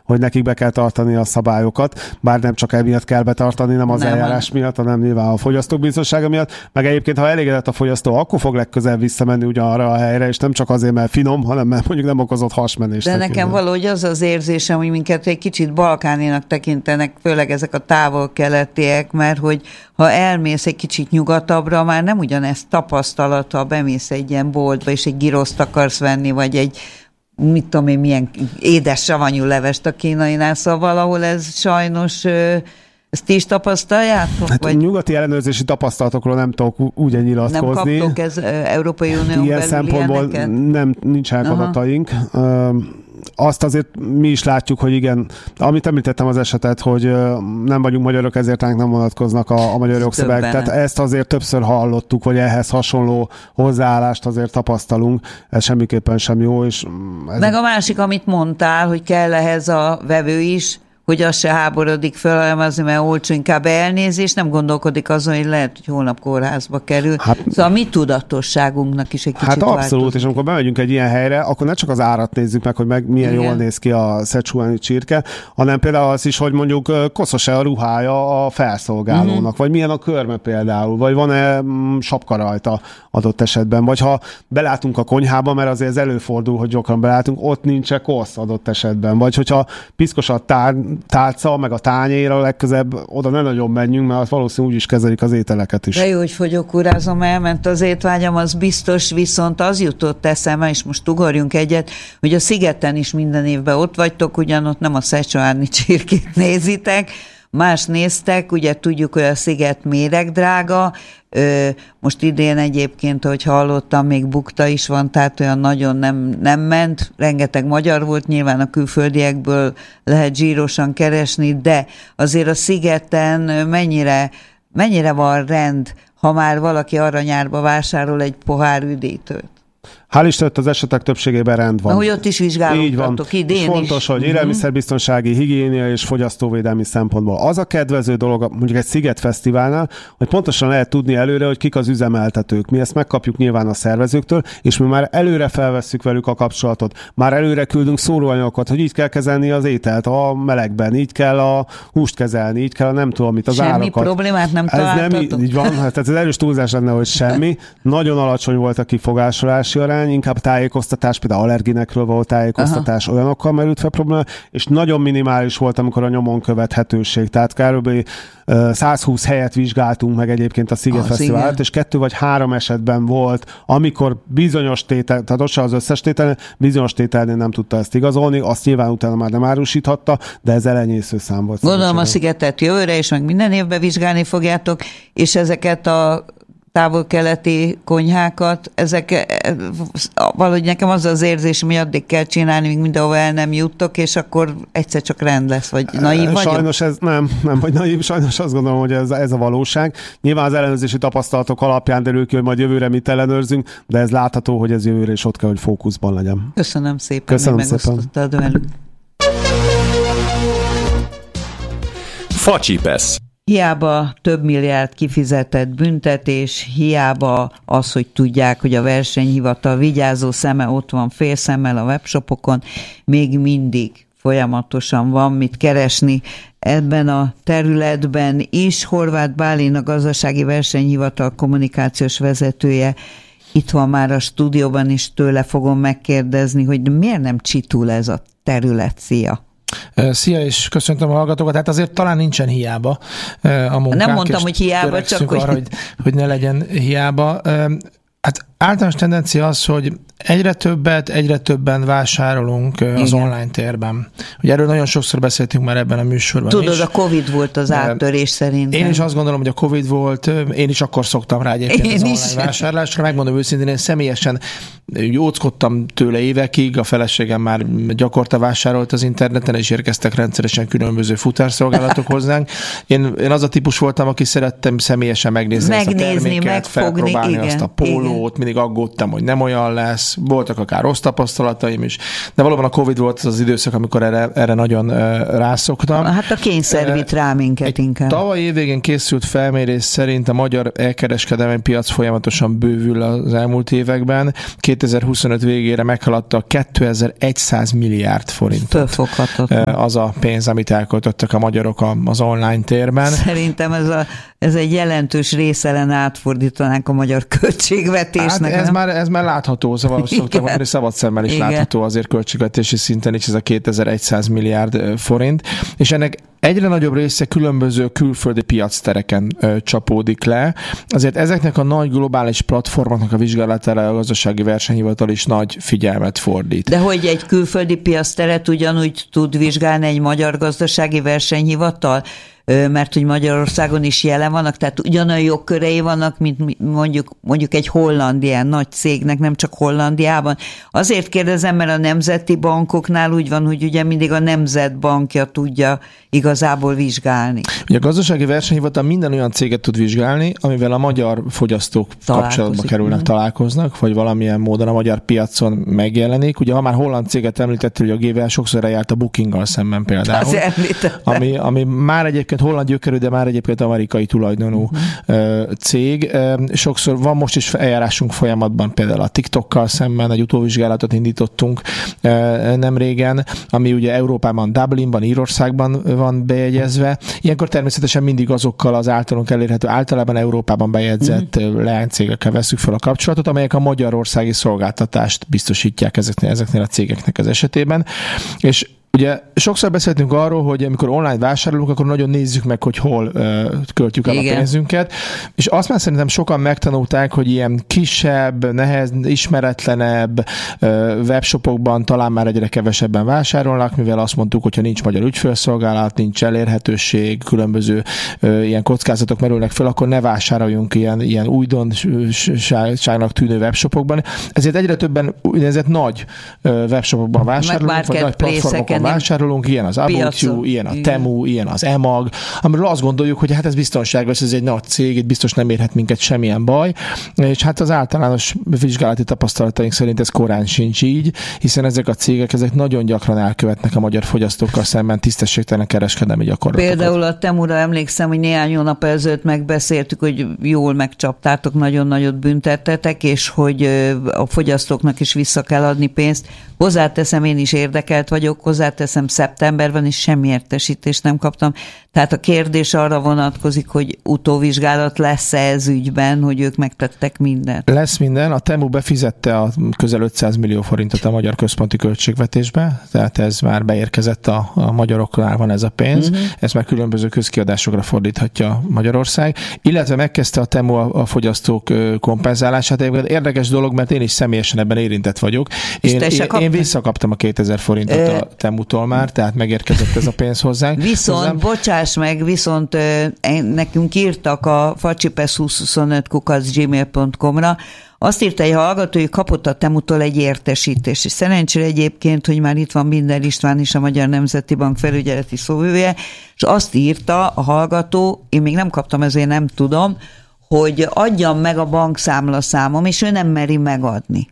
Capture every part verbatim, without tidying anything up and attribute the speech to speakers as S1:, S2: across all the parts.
S1: hogy nekik be kell tartani a szabályokat, bár nem csak emiatt kell betartani, nem az nem, eljárás miatt, hanem nyilván a fogyasztók biztonsága miatt, meg egyébként, ha elégedett a fogyasztó, akkor fog legközelebb visszamenni ugyanarra a helyre, és nem csak azért, mert finom, hanem mert mondjuk nem okozott hasmenést.
S2: De nekem nekünk. Valahogy az az érzésem, hogy minket egy kicsit balkáninak tekintenek, főleg ezek a távol-keletiek, mert hogy ha elmész egy kicsit nyugatabbra, már nem ugyanezt tapasztalata, bemész egy ilyen boltba, és egy giroszt akarsz venni, vagy egy mit tudom én, milyen édes savanyú levest a kínainál, szóval valahol ez sajnos, ezt ti is tapasztaljátok?
S1: Hát
S2: vagy?
S1: Nyugati ellenőrzési tapasztalatokról nem tudok úgy nyilatkozni.
S2: Nem kaptok ez Európai Unión
S1: ilyen
S2: belül
S1: szempontból
S2: ilyeneket?
S1: Nem, nincsenek adataink. Azt azért mi is látjuk, hogy igen, amit említettem az esetet, hogy nem vagyunk magyarok, ezért ránk nem vonatkoznak a, a magyar jogszabályok. Tehát ezt azért többször hallottuk, hogy ehhez hasonló hozzáállást azért tapasztalunk. Ez semmiképpen sem jó. És ez
S2: meg a másik, amit mondtál, hogy kell ehhez a vevő is, hogy az se háborodik fel, hanem azért, mert olcsó, inkább elnézés, nem gondolkodik azon, hogy lehet, hogy holnap kórházba kerül. Hát, szóval a mi tudatosságunknak is egy kicsit
S1: Hát abszolút,
S2: változik.
S1: És amikor bemegyünk egy ilyen helyre, akkor ne csak az árat nézzük meg, hogy meg milyen igen. jól néz ki a szecsuáni csirke, hanem például az is, hogy mondjuk koszos-e a ruhája a felszolgálónak, uh-huh. vagy milyen a körme például, vagy van-e sapka rajta adott esetben, vagy ha belátunk a konyhába, mert azért ez előfordul, hogy gyakran belátunk, ott nincs-e kosz adott esetben, vagy hogyha piszkos a tár tálca, meg a tányéra legközebb oda ne nagyon menjünk, mert valószínűleg úgy is kezelik az ételeket is.
S2: De jó, hogy fogyókúrázom, elment az étvágyam, az biztos, viszont az jutott eszembe, és most ugorjunk egyet, hogy a Szigeten is minden évben ott vagytok, ugyan ott nem a szecsuáni csirkét nézitek, más néztek, ugye tudjuk, hogy a Sziget méregdrága, Ö, most idén egyébként, hogy hallottam, még bukta is van, tehát olyan nagyon nem, nem ment, rengeteg magyar volt, nyilván a külföldiekből lehet zsírosan keresni, de azért a Szigeten mennyire, mennyire van rend, ha már valaki aranyárba vásárol egy pohár üdítőt?
S1: Hál' Istennek az esetek többségében rend van.
S2: Ahogy ott is vizsgálódtatok, idén
S1: fontos,
S2: is.
S1: hogy élelmiszerbiztonsági, higiénia és fogyasztóvédelmi szempontból. Az a kedvező dolog, mondjuk egy Szigetfesztiválnál, hogy pontosan lehet tudni előre, hogy kik az üzemeltetők. Mi ezt megkapjuk nyilván a szervezőktől, és mi már előre felvesszük velük a kapcsolatot. Már előre küldünk szóróanyagokat, hogy így kell kezelni az ételt a melegben, így kell a húst kezelni, így kell a nem tudom mit, az
S2: semmi
S1: árakat.
S2: Semmi problémát nem találtatok?
S1: Ez nem így van, tehát ez erős túlzás lenne, hogy semmi. Nagyon alacsony volt a kifogásolási arány, inkább tájékoztatás, például allerginekről volt tájékoztatás, aha. olyanokkal merült fel probléma, és nagyon minimális volt, amikor a nyomon követhetőség. Tehát kb. százhúsz helyet vizsgáltunk meg egyébként a Szigetfesztivál, és kettő vagy három esetben volt, amikor bizonyos tétel, tehát ott se az összes tétel, bizonyos tételnél nem tudta ezt igazolni, azt nyilván utána már nem árusíthatta, de ez elenyésző szám volt.
S2: Gondolom a Szigetet jövőre, és meg minden évben vizsgálni fogjátok, és ezeket a távol-keleti konyhákat, ezek valahogy nekem az az érzésem, hogy addig kell csinálni, míg mindenhova el nem juttok, és akkor egyszer csak rend lesz, vagy naív vagyok?
S1: Sajnos ez nem, nem vagy naív, sajnos azt gondolom, hogy ez, ez a valóság. Nyilván az ellenőrzési tapasztalatok alapján derül ki, hogy majd jövőre mit ellenőrzünk, de ez látható, hogy ez jövőre is ott kell, hogy fókuszban legyen.
S2: Köszönöm szépen,
S1: Köszönöm
S2: hogy megosztottad velünk.
S3: Facsipesz.
S2: Hiába több milliárd kifizetett büntetés, hiába az, hogy tudják, hogy a versenyhivatal vigyázó szeme ott van félszemmel a webshopokon, még mindig folyamatosan van mit keresni ebben a területben is. Horváth Bálint, a Gazdasági Versenyhivatal kommunikációs vezetője itt van már a stúdióban, és tőle fogom megkérdezni, hogy miért nem csitul ez a terület. Szia!
S4: Szia, és köszöntöm a hallgatókat. Hát azért talán nincsen hiába a munkánk.
S2: Nem mondtam, hogy hiába, csak
S4: arra, hogy... hogy ne legyen hiába. Hát általános tendencia az, hogy egyre többet, egyre többen vásárolunk az igen. online térben. Ugye erről nagyon sokszor beszéltünk már ebben a műsorban.
S2: Tudod,
S4: is.
S2: a Covid volt az áttörés szerintem.
S4: Én is azt gondolom, hogy a Covid volt, én is akkor szoktam rá egyébként én az online is. vásárlásra. Megmondom őszintén, én személyesen jóckodtam tőle évekig, a feleségem már gyakorta vásárolt az interneten, és érkeztek rendszeresen különböző futárszolgálatok hozzánk. Én, én az a típus voltam, aki szerettem személyesen megnézni,
S2: megnézni
S4: ezt a terméket,
S2: megfogni,
S4: felpróbálni
S2: igen,
S4: azt a pólót, mindig aggódtam, hogy nem olyan lesz, voltak akár rossz tapasztalataim is, de valóban a Covid volt az az időszak, amikor erre, erre nagyon uh, rászoktam.
S2: Hát a kényszer vitt rá minket inkább.
S4: Tavaly évvégén készült felmérés szerint a magyar elkereskedelmi piac folyamatosan bővül az elmúlt években. kétezer-huszonöt végére meghaladta a kétezer-száz milliárd forintot.
S2: Fölfoghatatlan.
S4: Az a pénz, amit elköltöttek a magyarok az online térben.
S2: Szerintem ez, a, ez egy jelentős része lenne, átfordítanánk a magyar költségvetésnek.
S4: Hát ez, már, ez már látható, szóval szoktam mondani, szabad szemmel is Igen. látható azért költségvetési szinten is ez a kétezer-száz milliárd forint, és ennek egyre nagyobb része különböző külföldi piactereken ö, csapódik le. Azért ezeknek a nagy globális platformoknak a vizsgálatára a gazdasági versenyhivatal is nagy figyelmet fordít.
S2: De hogy egy külföldi piacteret ugyanúgy tud vizsgálni egy magyar gazdasági versenyhivatal? Mert hogy Magyarországon is jelen vannak, tehát ugyanolyan jogkörei vannak, mint mondjuk, mondjuk egy holland ilyen nagy cégnek, nem csak Hollandiában. Azért kérdezem, mert a nemzeti bankoknál úgy van, hogy ugye mindig a nemzetbankja tudja igazából vizsgálni.
S4: Ugye a gazdasági versenyhivatal minden olyan céget tud vizsgálni, amivel a magyar fogyasztók kapcsolatba kerülnek, találkoznak, vagy valamilyen módon a magyar piacon megjelenik. Ugye ha már holland céget említettél, hogy a gével sokszor eljárt a Bookinggal szemben például. Ami, ami már egyébként holland gyökerű, de már egyébként amerikai tulajdonú uh-huh. cég. Sokszor van most is eljárásunk folyamatban, például a TikTokkal szemben egy utóvizsgálatot indítottunk nem régen, ami ugye Európában, Dublinban, Írországban van bejegyezve. Ilyenkor természetesen mindig azokkal az általunk elérhető, általában Európában bejegyzett uh-huh. leánycégekkel veszük fel a kapcsolatot, amelyek a magyarországi szolgáltatást biztosítják ezeknél, ezeknél a cégeknek az esetében. És ugye sokszor beszéltünk arról, hogy amikor online vásárolunk, akkor nagyon nézzük meg, hogy hol uh, költjük el Igen. a pénzünket, és azt már szerintem sokan megtanulták, hogy ilyen kisebb, nehez, ismeretlenebb uh, webshopokban talán már egyre kevesebben vásárolnak, mivel azt mondtuk, hogyha nincs magyar ügyfélszolgálat, nincs elérhetőség, különböző uh, ilyen kockázatok merülnek fel, akkor ne vásároljunk ilyen, ilyen újdonságnak tűnő webshopokban. Ezért egyre többen úgynevezett nagy uh, webshopokban vásárolunk, vagy nagy platformokon vásárolunk, ilyen az About You, ilyen a Temu, ilyen az Emag, amiről azt gondoljuk, hogy hát ez biztonságos, ez egy nagy cég, itt biztos nem érhet minket semmilyen baj, és hát az általános vizsgálati tapasztalataink szerint ez korán sincs így, hiszen ezek a cégek, ezek nagyon gyakran elkövetnek a magyar fogyasztókkal szemben tisztességtelen kereskedelmi gyakorlatokat.
S2: Például a Temura emlékszem, hogy néhány hónap ezelőtt megbeszéltük, hogy jól megcsaptátok, nagyon nagyot büntettetek, és hogy a fogyasztóknak is vissza kell adni pénzt. Hozzáteszem, én is érdekelt vagyok, hozzáteszem, szeptemberben is semmi értesítést nem kaptam. Tehát a kérdés arra vonatkozik, hogy utóvizsgálat lesz-e ez ügyben, hogy ők megtettek mindent.
S4: Lesz minden. A Temu befizette a közel ötszáz millió forintot a magyar központi költségvetésbe, tehát ez már beérkezett, a, a magyaroknál van ez a pénz. Uh-huh. Ez már különböző közkiadásokra fordíthatja Magyarország. Illetve megkezdte a Temu a, a fogyasztók kompenzálását. Érdekes dolog, mert én is személyesen ebben érintett vagyok. Én, én, én visszakaptam a kétezer forintot Ö... a Temutól már, tehát megérkezett ez a pénz hozzánk.
S2: Viszont,
S4: hozzám.
S2: bocsáss meg, viszont nekünk írtak a facsipesz húszhuszonöt kukac gmail pont com-ra, azt írta egy hallgató, hogy kapott a Temutól egy értesítést, és szerencsére egyébként, hogy már itt van Binder István is, a Magyar Nemzeti Bank felügyeleti szóvivője, és azt írta a hallgató, én még nem kaptam, ezért nem tudom, hogy adjam meg a bankszámlaszámom, és ő nem meri megadni.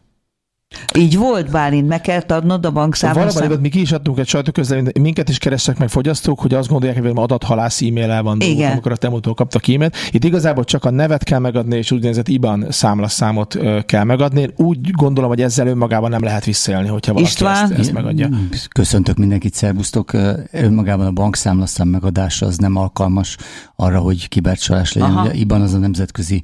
S2: Így volt, Bálint, meg kellett adnod a bankszámlaszámot.
S4: Valóban, mi ki is adtunk egy sajtóközleményt, minket is kerestek meg fogyasztók, hogy azt gondolják, hogy adathalász e-mail-el van dolgok, amikor a Temutól kaptak e-mailt. Itt igazából csak a nevet kell megadni, és úgynevezett I B A N számlaszámot kell megadni. Úgy gondolom, hogy ezzel önmagában nem lehet visszaélni, hogyha valaki
S2: István?
S4: ezt, ezt megadja.
S3: Köszöntök mindenkit, szervusztok. Önmagában a bankszámlaszám megadása az nem alkalmas arra, hogy kibercsalás legyen. Ugye I B A N az a nemzetközi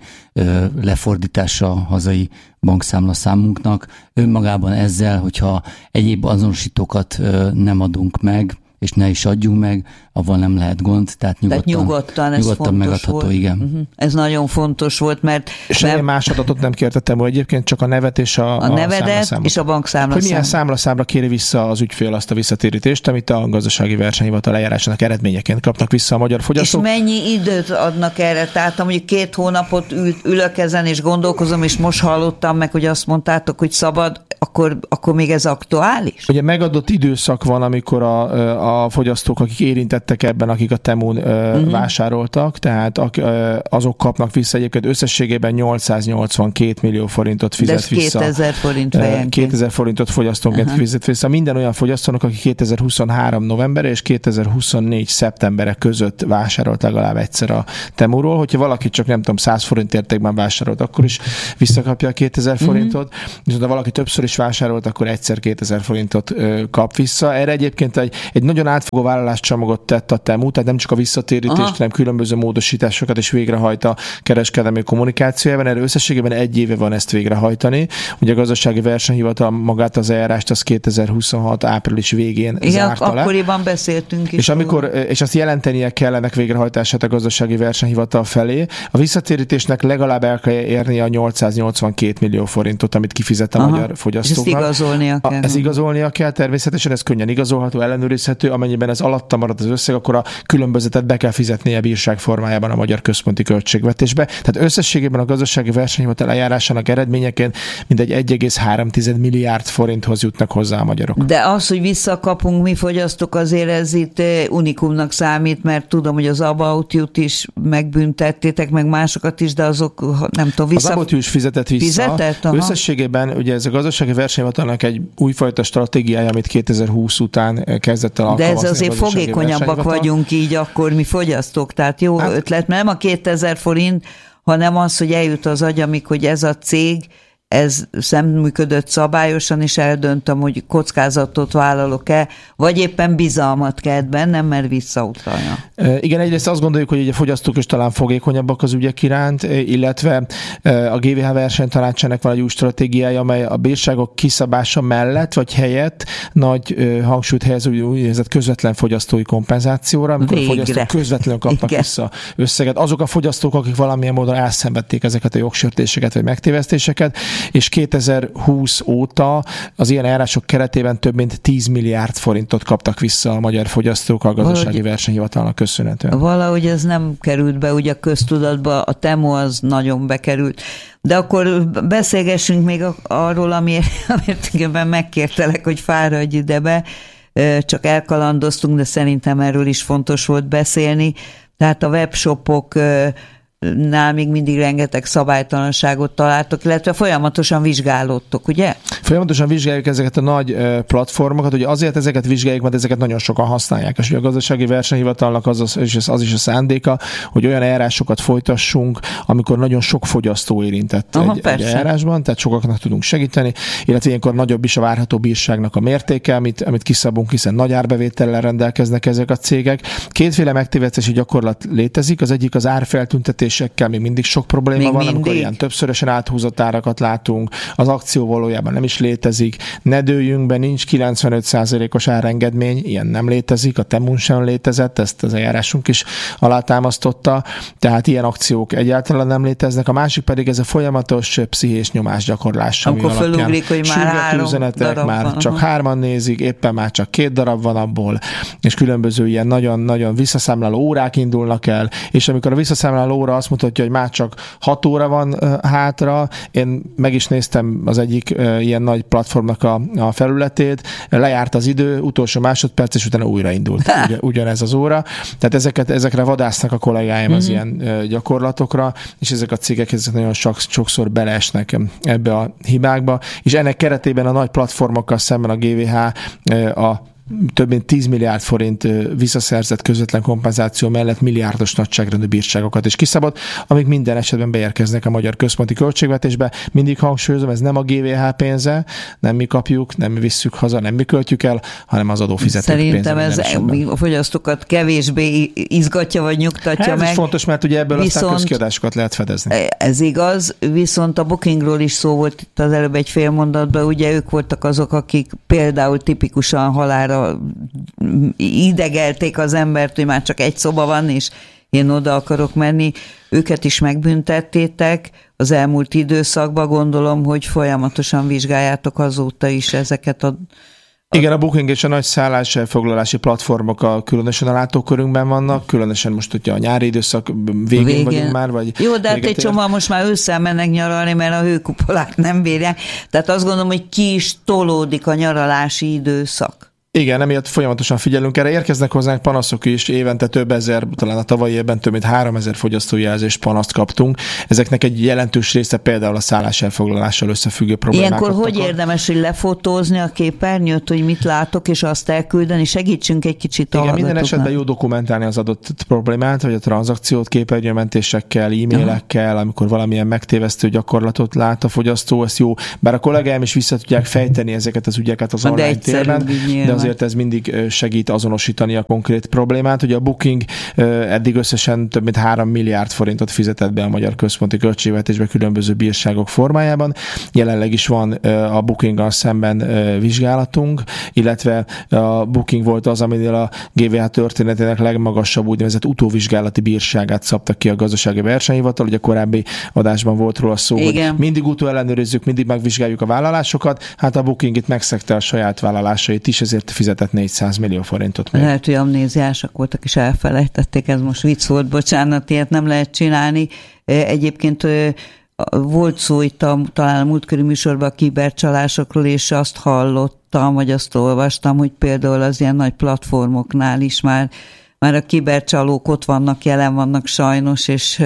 S3: lefordítása a hazai bankszámlaszámunknak. Önmagában ezzel, hogyha egyéb azonosítókat nem adunk meg, és ne is adjunk meg, avval nem lehet gond, tehát nyugodtan,
S2: tehát nyugodtan, ez
S3: nyugodtan megadható,
S2: volt.
S3: Igen.
S2: Uh-huh. Ez nagyon fontos volt, mert...
S4: Semmi mert... más adatot nem kértettem, hogy egyébként csak a nevet és a,
S2: a, a nevedet és a bankszámlaszám.
S4: Hogy milyen számlaszámra kéri vissza az ügyfél azt a visszatérítést, amit a gazdasági versenyhivatal eljárásának eredményeként kapnak vissza a magyar fogyasztók.
S2: És mennyi időt adnak erre? Tehát mondjuk két hónapot ül, ülök ezen és gondolkozom, és most hallottam meg, hogy azt mondtátok, hogy szabad akkor, akkor még ez aktuális?
S4: Ugye megadott időszak van, amikor a, a fogyasztók, akik érintettek ebben, akik a Temún uh-huh. vásároltak, tehát azok kapnak vissza egyébként összességében nyolcszáznyolcvankét millió forintot fizet
S2: de
S4: vissza.
S2: kétezer forint fejenként.
S4: kétezer forintot fogyasztónként uh-huh. fizet vissza. Minden olyan fogyasztónak, aki kétezer-huszonhárom november és kétezer-huszonnégy szeptembere között vásárolt legalább egyszer a Temúról. Hogyha valaki csak nem tudom, száz forint értékben vásárolt, akkor is visszakapja a kétezer forintot. Uh-huh. Viszont ha valaki többször is vásárolt, akkor egyszer kétezer forintot ö, kap vissza. Erre egyébként egy, egy nagyon átfogó vállaláscsomagot tett a Temu, tehát nem csak a visszatérítést, Aha. hanem különböző módosításokat is végrehajt a kereskedelmi kommunikációjában. Erre összességében egy éve van ezt végrehajtani. Ugye a gazdasági versenyhivatal magát az eljárást az kétezer-huszonhat április végén
S2: Igen,
S4: zárta le.
S2: Akkoriban beszéltünk is.
S4: És, amikor, és azt jelentenie kell ennek végrehajtását a gazdasági versenyhivatal felé. A visszatérítésnek legalább el kell érnie a nyolcszáznyolcvankét millió forintot, amit kifizet a Aha. magyar fogyasztóknak.
S2: És ezt igazolnia kell.
S4: A, ez igazolnia kell, természetesen ez könnyen igazolható, ellenőrizhető, amennyiben ez alatta marad az összeg, akkor a különbözetet be kell fizetnie bírság formájában a magyar központi költségvetésbe. Tehát összességében a gazdasági versenyhivatal eljárásának eredményeként mindegy egy egész három milliárd forinthoz jutnak hozzá a magyarok.
S2: De az, hogy visszakapunk mi fogyasztók, azért ez itt unikumnak számít, mert tudom, hogy az About You-t is megbüntettétek, meg másokat is, de azok nem tudom, vissza...
S4: Az About You is fizetett vissza.
S2: Fizetett?
S4: Összességében ugye ez a gazdasági versenyhivatalnak egy újfajta stratégiája, amit kétezer-húsz után kezdett el alkalmazni.
S2: De ez azért fogékonyabbak vagyunk így akkor mi fogyasztók, tehát jó hát, ötlet, mert nem a kétezer forint, hanem az, hogy eljut az agyamig, hogy ez a cég, ez nem működött szabályosan, és eldöntöm, hogy kockázatot vállalok-e, vagy éppen bizalmat kelt bennem, mert visszautalja.
S4: Igen, egyrészt azt gondoljuk, hogy a fogyasztók is talán fogékonyabbak az ügyek iránt, illetve a gé vé há versenytanácsának van egy új stratégiája, amely a bírságok kiszabása mellett, vagy helyett nagy hangsúlyt helyez úgynevezett közvetlen fogyasztói kompenzációra, amikor Végre. a fogyasztók közvetlenül kapnak Igen. vissza összeget. Azok a fogyasztók, akik valamilyen módon elszenvedték ezeket a jogsértéseket, vagy megtévesztéseket, és kétezer-húsz óta az ilyen eljárások keretében több mint tíz milliárd forintot kaptak vissza a magyar fogyasztók a gazdasági valahogy, versenyhivatalnak köszönhetően.
S2: Valahogy ez nem került be ugye a köztudatba, a Temu az nagyon bekerült. De akkor beszélgessünk még arról, amiért, amiért megkértelek, hogy fáradj ide be, csak elkalandoztunk, de szerintem erről is fontos volt beszélni. Tehát a webshopok nál még mindig rengeteg szabálytalanságot találtok, illetve folyamatosan vizsgálódtok, ugye?
S4: Folyamatosan vizsgáljuk ezeket a nagy platformokat, ugye azért ezeket vizsgáljuk, mert ezeket nagyon sokan használják. És ugye a gazdasági versenyhivatalnak az, az, az is a szándéka, hogy olyan eljárásokat folytassunk, amikor nagyon sok fogyasztó érintett Aha, egy, egy eljárásban, tehát sokaknak tudunk segíteni, illetve ilyenkor nagyobb is a várható bírságnak a mértéke, amit, amit kiszabunk, hiszen nagy árbevétellel rendelkeznek ezek a cégek. Kétféle megtévesztési gyakorlat létezik, az egyik az árfeltüntetés még mindig sok probléma még van, mindig? Amikor ilyen többszörösen áthúzott árakat látunk, az akció valójában nem is létezik, ne dőljünk be, nincs kilencvenöt százalékos árengedmény, ilyen nem létezik, a Temun sem létezett, ezt az eljárásunk is alátámasztotta, tehát ilyen akciók egyáltalán nem léteznek, a másik pedig ez a folyamatos pszichés nyomásgyakorlás, ami
S2: Akkor fölugrik, hogy már három
S4: üzenetek, már
S2: van,
S4: csak aha. hárman nézik, éppen már csak két darab van abból, és különböző ilyen nagyon-nagyon visszaszámláló órák indulnak el, és amikor a visszaszámláló óra azt mutatja, hogy már csak hat óra van uh, hátra. Én meg is néztem az egyik uh, ilyen nagy platformnak a, a felületét, lejárt az idő, utolsó másodperc, és utána újraindult. Ugy, ugyanez az óra. Tehát ezeket, ezekre vadásznak a kollégáim mm-hmm. az ilyen uh, gyakorlatokra, és ezek a cégek ezek nagyon sok, sokszor beleesnek ebbe a hibákba, és ennek keretében a nagy platformokkal szemben a gé vé há uh, a több mint tíz milliárd forint visszaszerzett közvetlen kompenzáció mellett milliárdos nagyságrendű bírságokat is kiszabott, amik minden esetben beérkeznek a magyar központi költségvetésbe. Mindig hangsúlyozom, ez nem a gé vé há pénze, nem mi kapjuk, nem mi visszük haza, nem mi költjük el, hanem az adófizetők pénze.
S2: Szerintem ez a fogyasztókat kevésbé izgatja vagy nyugtatja hát, meg. Ez
S4: fontos, mert ugye ebből viszont, aztán közkiadásokat lehet fedezni.
S2: Ez igaz, viszont a Bookingról is szó volt itt az előbb egy fél mondatban, ugye ők voltak azok, akik például tipikusan halálra idegelték az embert, hogy már csak egy szoba van, és én oda akarok menni. Őket is megbüntettétek az elmúlt időszakban, gondolom, hogy folyamatosan vizsgáljátok azóta is ezeket a
S4: Igen, a Booking és a nagy szálláselfoglalási platformok a különösen a látókörünkben vannak, különösen most, hogyha a nyári időszak végén, végén. vagyunk már, vagy...
S2: Jó, de hát egy csomóan most már ősszel mennek nyaralni, mert a hőkupolák nem bírják. Tehát azt gondolom, hogy ki is tolódik a nyaralási időszak.
S4: Igen, emiatt folyamatosan figyelünk erre. Érkeznek hozzánk panaszok is, évente több ezer, talán a tavalyi évben több mint háromezer fogyasztójelzést panaszt kaptunk. Ezeknek egy jelentős része például a szállás elfoglalással összefüggő problémákat.
S2: Ilyenkor hogy érdemes, hogy lefotózni a képernyőt, hogy mit látok, és azt elküldeni? Segítsünk egy kicsit a
S4: Igen, minden esetben jó dokumentálni az adott problémát, vagy a tranzakciót képernyőmentésekkel, e-mailekkel, amikor valamilyen megtévesztő gyakorlatot lát a fogyasztó, ez jó. Bár a kollégáim is vissza tudják fejteni ezeket az ügyeket az online térben, de azért ez mindig segít azonosítani a konkrét problémát. Ugye a Booking eddig összesen több mint három milliárd forintot fizetett be a magyar központi költségvetésbe különböző bírságok formájában. Jelenleg is van a Bookinggal szemben vizsgálatunk, illetve a Booking volt az, aminél a gé vé há történetének legmagasabb úgynevezett utóvizsgálati bírságát szabta ki a gazdasági versenyhivatal. Ugye a korábbi adásban volt róla szó, igen, hogy mindig utóellenőrizzük, mindig megvizsgáljuk a vállalásokat. Hát a Booking itt megszegte a saját vállalásait is, ezért fizetett négyszáz millió forintot még.
S2: Lehet, hogy amnéziásak voltak és elfelejtették, ez most vicc volt, bocsánat, ilyet nem lehet csinálni. Egyébként volt szó itt a, talán a múltkori műsorban a kibercsalásokról, és azt hallottam, vagy azt olvastam, hogy például az ilyen nagy platformoknál is már, már a kibercsalók ott vannak, jelen vannak sajnos, és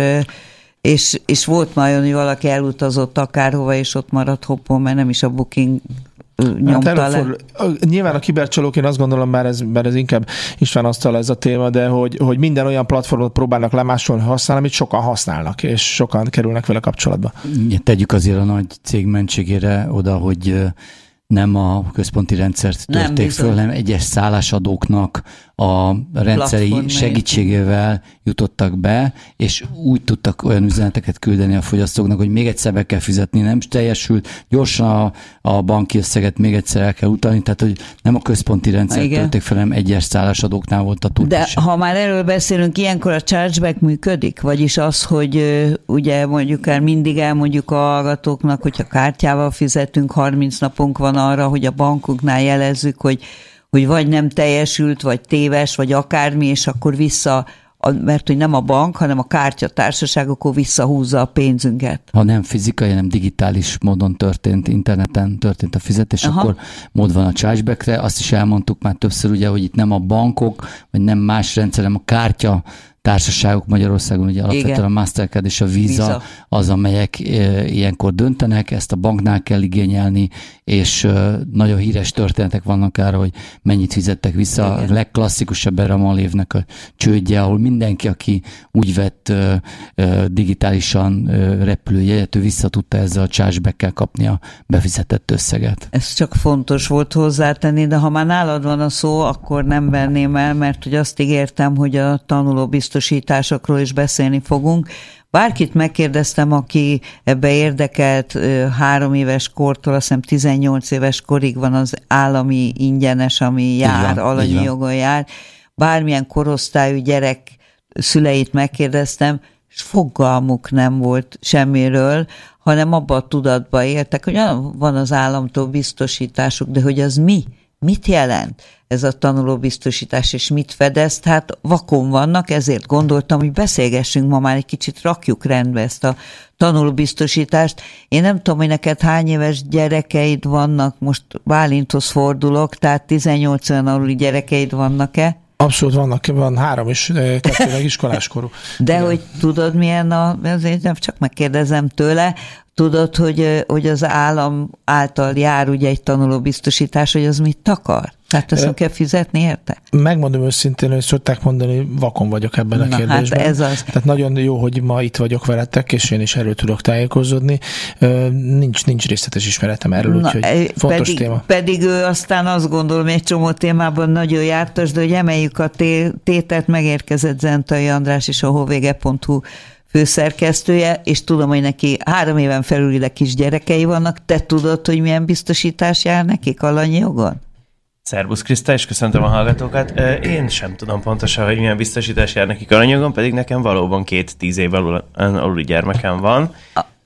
S2: és, és volt már olyan, hogy valaki elutazott akárhova, és ott maradt hoppon, mert nem is a Booking nyomta hát le.
S4: Nyilván a kibercsalók, én azt gondolom, már ez, már ez inkább István asztal ez a téma, de hogy, hogy minden olyan platformot próbálnak lemásolni, használni, amit sokan használnak, és sokan kerülnek vele kapcsolatba.
S3: Tegyük azért a nagy cég mentségére oda, hogy nem a központi rendszert törték föl, hanem egyes szállásadóknak a rendszeri Platform segítségével jutottak be, és úgy tudtak olyan üzeneteket küldeni a fogyasztóknak, hogy még egyszer be kell fizetni, nem teljesült, gyorsan a, a banki összeget még egyszer el kell utalni, tehát hogy nem a központi rendszert törték fel, hanem egyes szállásadóknál volt a tudás.
S2: De ha már erről beszélünk, ilyenkor a chargeback működik? Vagyis az, hogy ugye mondjuk el mindig elmondjuk a hallgatóknak, hogyha kártyával fizetünk, harminc napunk van arra, hogy a bankoknál jelezzük, hogy, hogy vagy nem teljesült, vagy téves, vagy akármi, és akkor vissza, mert hogy nem a bank, hanem a kártyatársaság, akkor visszahúzza a pénzünket.
S3: Ha nem fizikai, hanem digitális módon történt, interneten történt a fizetés, aha, akkor mód van a chargebackre. Azt is elmondtuk már többször, ugye, hogy itt nem a bankok, vagy nem más rendszer, hanem a kártya társaságok Magyarországon, ugye alapvetően igen, a Mastercard és a Visa, Visa az, amelyek e, ilyenkor döntenek, ezt a banknál kell igényelni, és e, nagyon híres történetek vannak arra, hogy mennyit fizettek vissza. Igen. A legklasszikusabb erre a Malévnek a csődje, ahol mindenki, aki úgy vett e, e, digitálisan e, repülőjegyet, ő vissza tudta ezzel a chargeback-kel kapni a befizetett összeget.
S2: Ez csak fontos volt hozzátenni, de ha már nálad van a szó, akkor nem venném el, mert hogy azt ígértem, hogy a tanuló biztosításokról is beszélni fogunk. Bárkit megkérdeztem, aki ebbe érdekelt, három éves kortól, azt hiszem tizennyolc éves korig van az állami ingyenes, ami jár, alanyi jogon jár. Bármilyen korosztályú gyerek szüleit megkérdeztem, és fogalmuk nem volt semmiről, hanem abban a tudatban éltek, hogy van az államtól biztosításuk, de hogy az mi? Mit jelent ez a tanulóbiztosítás, és mit fedez? Hát vakon vannak, ezért gondoltam, hogy beszélgessünk ma már egy kicsit, rakjuk rendbe ezt a tanulóbiztosítást. Én nem tudom, hogy neked hány éves gyerekeid vannak, most Bálinthoz fordulok, tehát tizennyolc olyan aluli gyerekeid vannak-e?
S4: Abszolút vannak, van három is, kettő meg iskoláskorú.
S2: De igen, hogy tudod milyen, a, azért nem csak megkérdezem tőle, tudod, hogy, hogy az állam által jár ugye egy tanulóbiztosítás, hogy az mit akar? Tehát azt nem kell fizetni érte?
S4: Megmondom őszintén, hogy szokták mondani, vakon vagyok ebben a kérdésben.
S2: Hát ez az.
S4: Tehát nagyon jó, hogy ma itt vagyok veletek, és én is erről tudok tájékozódni. Nincs, nincs részletes ismeretem erről, na, úgyhogy fontos
S2: pedig,
S4: téma.
S2: Pedig ő aztán azt gondolom, egy csomó témában nagyon jártas, de hogy emeljük a tételt, megérkezett Zentai András és a hovége pont hu főszerkesztője, és tudom, hogy neki három éven felül kis gyerekei vannak. Te tudod, hogy milyen biztosítás jár nekik alanyi jogon?
S5: Szerbusz Kriszta, és köszöntöm a hallgatókat. Én sem tudom pontosan, hogy milyen biztosítás jár nekik alanyi jogon, pedig nekem valóban két tíz év aluli gyermekem van.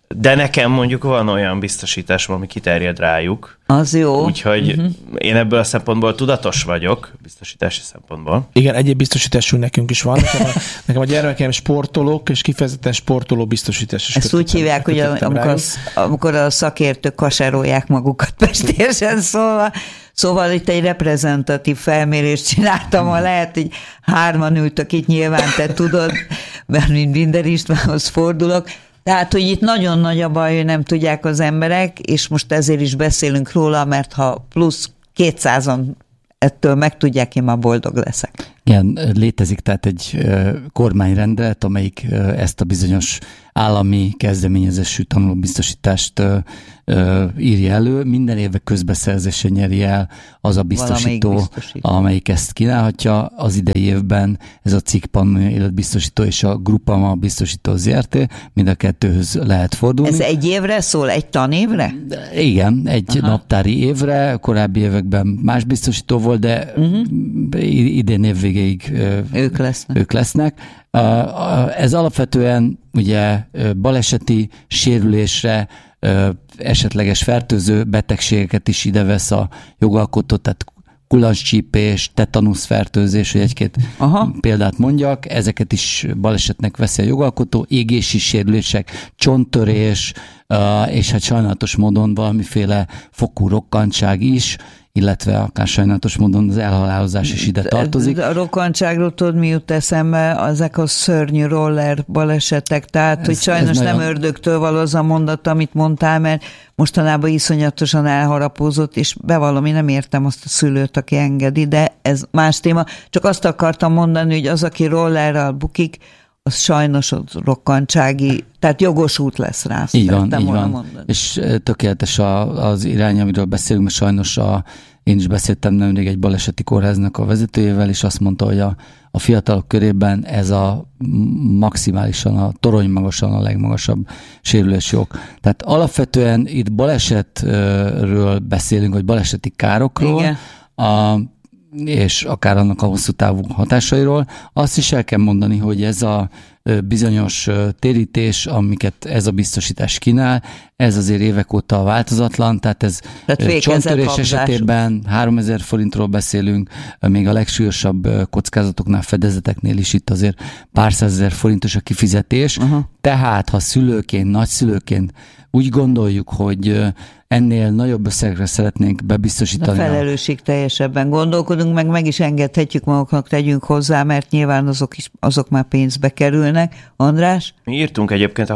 S5: de nekem mondjuk van olyan biztosításom, ami kiterjed rájuk.
S2: Az jó.
S5: Úgyhogy uh-huh. én ebből a szempontból tudatos vagyok, biztosítási szempontból.
S4: Igen, egyéb biztosításunk nekünk is van. Nekem a, nekem a gyermekeim sportolók, és kifejezetten sportoló biztosítás is.
S2: Ezt kötöttem, úgy hívják, hogy amikor, az, amikor a szakértők kasárolják magukat pestérsen, szóval Szóval itt egy reprezentatív felmérést csináltam, ha lehet, hogy hárman ültök itt, nyilván te tudod, mert mint Binder Istvánhoz fordulok. Tehát, hogy itt nagyon nagy a baj, hogy nem tudják az emberek, és most ezért is beszélünk róla, mert ha plusz kétszázan ettől megtudják, én már boldog leszek.
S3: Igen, létezik tehát egy kormányrendelet, amelyik ezt a bizonyos állami kezdeményezésű tanulóbiztosítást írja elő. Minden évek közbeszerzése nyeri el az a biztosító, biztosító, amelyik ezt kínálhatja. Az idei évben ez a cikk Pannonia életbiztosító és a Groupama biztosító zé er té, mind a kettőhöz lehet fordulni.
S2: Ez egy évre szól, egy tanévre?
S3: Igen, egy Aha. naptári évre, korábbi években más biztosító volt, de uh-huh. idén évvégéig
S2: ők lesznek.
S3: ők lesznek. Ez alapvetően ugye baleseti sérülésre, esetleges fertőző betegségeket is ide vesz a jogalkotó, tehát kulancscsípés, tetanuszfertőzés, hogy egy-két Aha. példát mondjak, ezeket is balesetnek veszi a jogalkotó, égési sérülések, csonttörés, és hát sajnálatos módon valamiféle fokú rokkantság is, illetve akár sajnálatos módon az elhalálozás is ide tartozik.
S2: A rokkantságról tudod, mi jut eszembe, ezek a szörnyű roller balesetek, tehát, ez, hogy sajnos nem nagyon... ördögtől való az a mondat, amit mondtál, mert mostanában iszonyatosan elharapózott, és bevallom, én nem értem azt a szülőt, aki engedi, de ez más téma. Csak azt akartam mondani, hogy az, aki rollerrel bukik, az sajnos az rokkantsági, tehát jogosult lesz rá.
S3: Így van, így van. Mondani. És tökéletes a, az irány, amiről beszélünk, mert sajnos a, én is beszéltem nemrég egy baleseti kórháznak a vezetőjével, és azt mondta, hogy a, a fiatalok körében ez a maximálisan, a torony magasan a legmagasabb sérülési ok. Tehát alapvetően itt balesetről beszélünk, vagy baleseti károkról, igen. A, és akár annak a hosszú távú hatásairól. Azt is el kell mondani, hogy ez a bizonyos térítés, amiket ez a biztosítás kínál, ez azért évek óta változatlan, tehát ez csonttörés esetében háromezer forintról beszélünk, még a legsúlyosabb kockázatoknál, fedezeteknél is itt azért pár százezer forintos a kifizetés, uh-huh. tehát ha szülőként, nagyszülőként úgy gondoljuk, hogy ennél nagyobb összegre szeretnénk bebiztosítani.
S2: A felelősség teljesebben gondolkodunk, meg meg is engedhetjük maguknak, tegyünk hozzá, mert nyilván azok, is, azok már pénzbe kerülnek. András?
S5: Mi írtunk egyébként a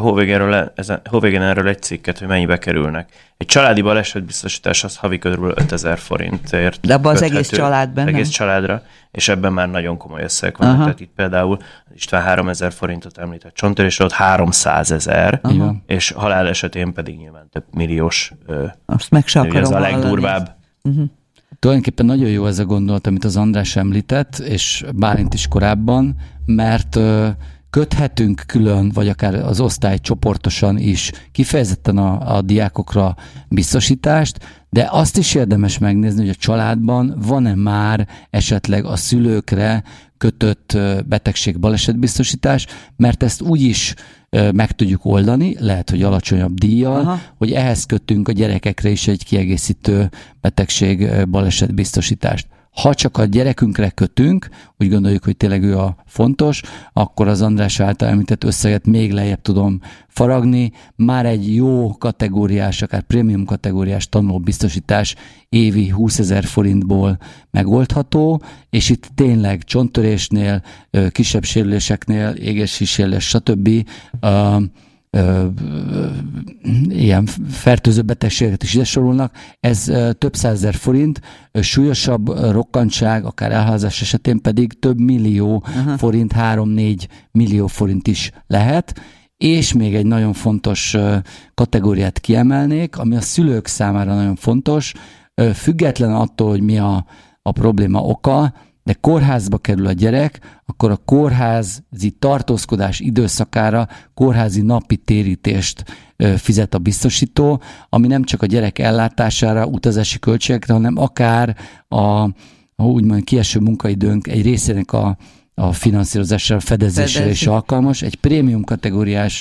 S5: Hóvégen erről egy cikket, hogy mennyibe kerülnek. Egy családi balesetbiztosítás az havi körülbelül ötezer forintért.
S2: De abban az egész családban,
S5: egész családra, és ebben már nagyon komoly összeg van. Tehát itt például István háromezer forintot említett csonttörésre, ott háromszázezer, és halál esetén pedig nyilván több milliós.
S2: Azt meg se akarom
S5: ez a legdurvább.
S3: Uh-huh. Tulajdonképpen nagyon jó ez a gondolat, amit az András említett, és Bálint is korábban, mert köthetünk külön, vagy akár az osztály csoportosan is kifejezetten a, a diákokra biztosítást, de azt is érdemes megnézni, hogy a családban van-e már esetleg a szülőkre kötött betegség balesetbiztosítás, mert ezt úgy is meg tudjuk oldani, lehet, hogy alacsonyabb díjjal, Aha. hogy ehhez kötünk a gyerekekre is egy kiegészítő betegség balesetbiztosítást. Ha csak a gyerekünkre kötünk, úgy gondoljuk, hogy tényleg ő a fontos, akkor az András által említett összeget még lejjebb tudom faragni. Már egy jó kategóriás, akár prémium kategóriás tanulóbiztosítás évi húszezer forintból megoldható, és itt tényleg csonttörésnél, kisebb sérüléseknél, égési sérülés, stb. Uh, Ö, ö, ilyen fertőző betegségeket is ide sorolnak. Ez ö, több százezer forint, ö, súlyosabb ö, rokkantság, akár elhalálozás esetén pedig több millió Aha. forint, három-négy millió forint is lehet. És még egy nagyon fontos ö, kategóriát kiemelnék, ami a szülők számára nagyon fontos, ö, független attól, hogy mi a, a probléma oka, de kórházba kerül a gyerek, akkor a kórházi tartózkodás időszakára kórházi napi térítést fizet a biztosító, ami nem csak a gyerek ellátására, utazási költségekre, hanem akár a úgymond kieső munkaidőnk egy részének a, a finanszírozásra, a fedezésre is alkalmas. Egy prémium kategóriás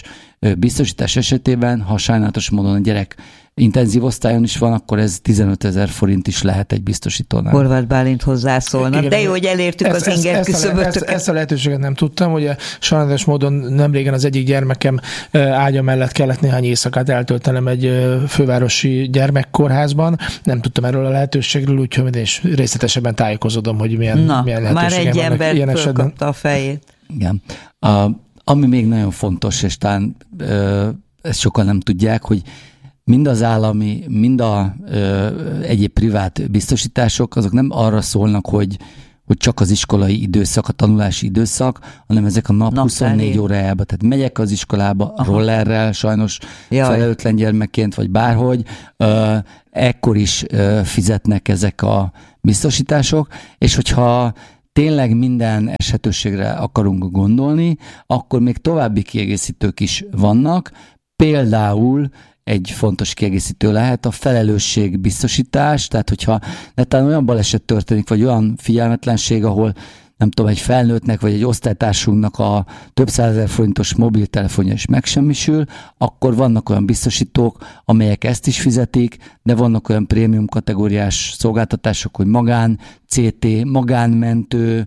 S3: biztosítás esetében, ha sajnálatos módon a gyerek intenzív osztályon is van, akkor ez tizenötezer forint is lehet egy biztosítónál.
S2: Horváth Bálint hozzászólna. Igen, de jó, hogy elértük ezt, az inger küszöbötöket.
S4: Ezt, ezt a lehetőséget nem tudtam, ugye sajnálatos módon nemrégen az egyik gyermekem ágya mellett kellett néhány éjszakát eltöltenem egy fővárosi gyermekkórházban. Nem tudtam erről a lehetőségről, úgyhogy én is részletesebben tájékozódom, hogy milyen,
S2: Na,
S4: milyen lehetőségek
S2: vannak
S4: ilyen
S2: esetben.
S4: esetben.
S2: Már egy ember a fejét.
S3: Igen. A, ami még nagyon fontos, és talán ö, ezt sokan nem tudják, hogy mind az állami, mind a ö, egyéb privát biztosítások, azok nem arra szólnak, hogy, hogy csak az iskolai időszak, a tanulási időszak, hanem ezek a nap, nap huszonnégy órájában. Tehát megyek az iskolába Aha. rollerrel, sajnos Jaj. felelőtlen gyermekként, vagy bárhogy, ö, ekkor is ö, fizetnek ezek a biztosítások, és hogyha tényleg minden esetőségre akarunk gondolni, akkor még további kiegészítők is vannak, például egy fontos kiegészítő lehet a felelősségbiztosítás, tehát hogyha netán olyan baleset történik, vagy olyan figyelmetlenség, ahol nem tudom, egy felnőttnek, vagy egy osztálytársunknak a több százezer forintos mobiltelefonja is megsemmisül, akkor vannak olyan biztosítók, amelyek ezt is fizetik, de vannak olyan prémium kategóriás szolgáltatások, hogy magán, cé té, magánmentőnek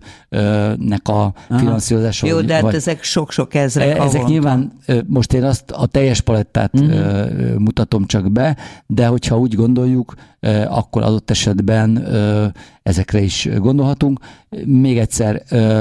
S3: a finanszírozása.
S2: Jó, de hát vagy, ezek sok-sok ezrek
S3: Ezek
S2: havonta.
S3: Nyilván, most én azt a teljes palettát uh-huh. mutatom csak be, de hogyha úgy gondoljuk, akkor adott esetben ezekre is gondolhatunk. Még egyszer,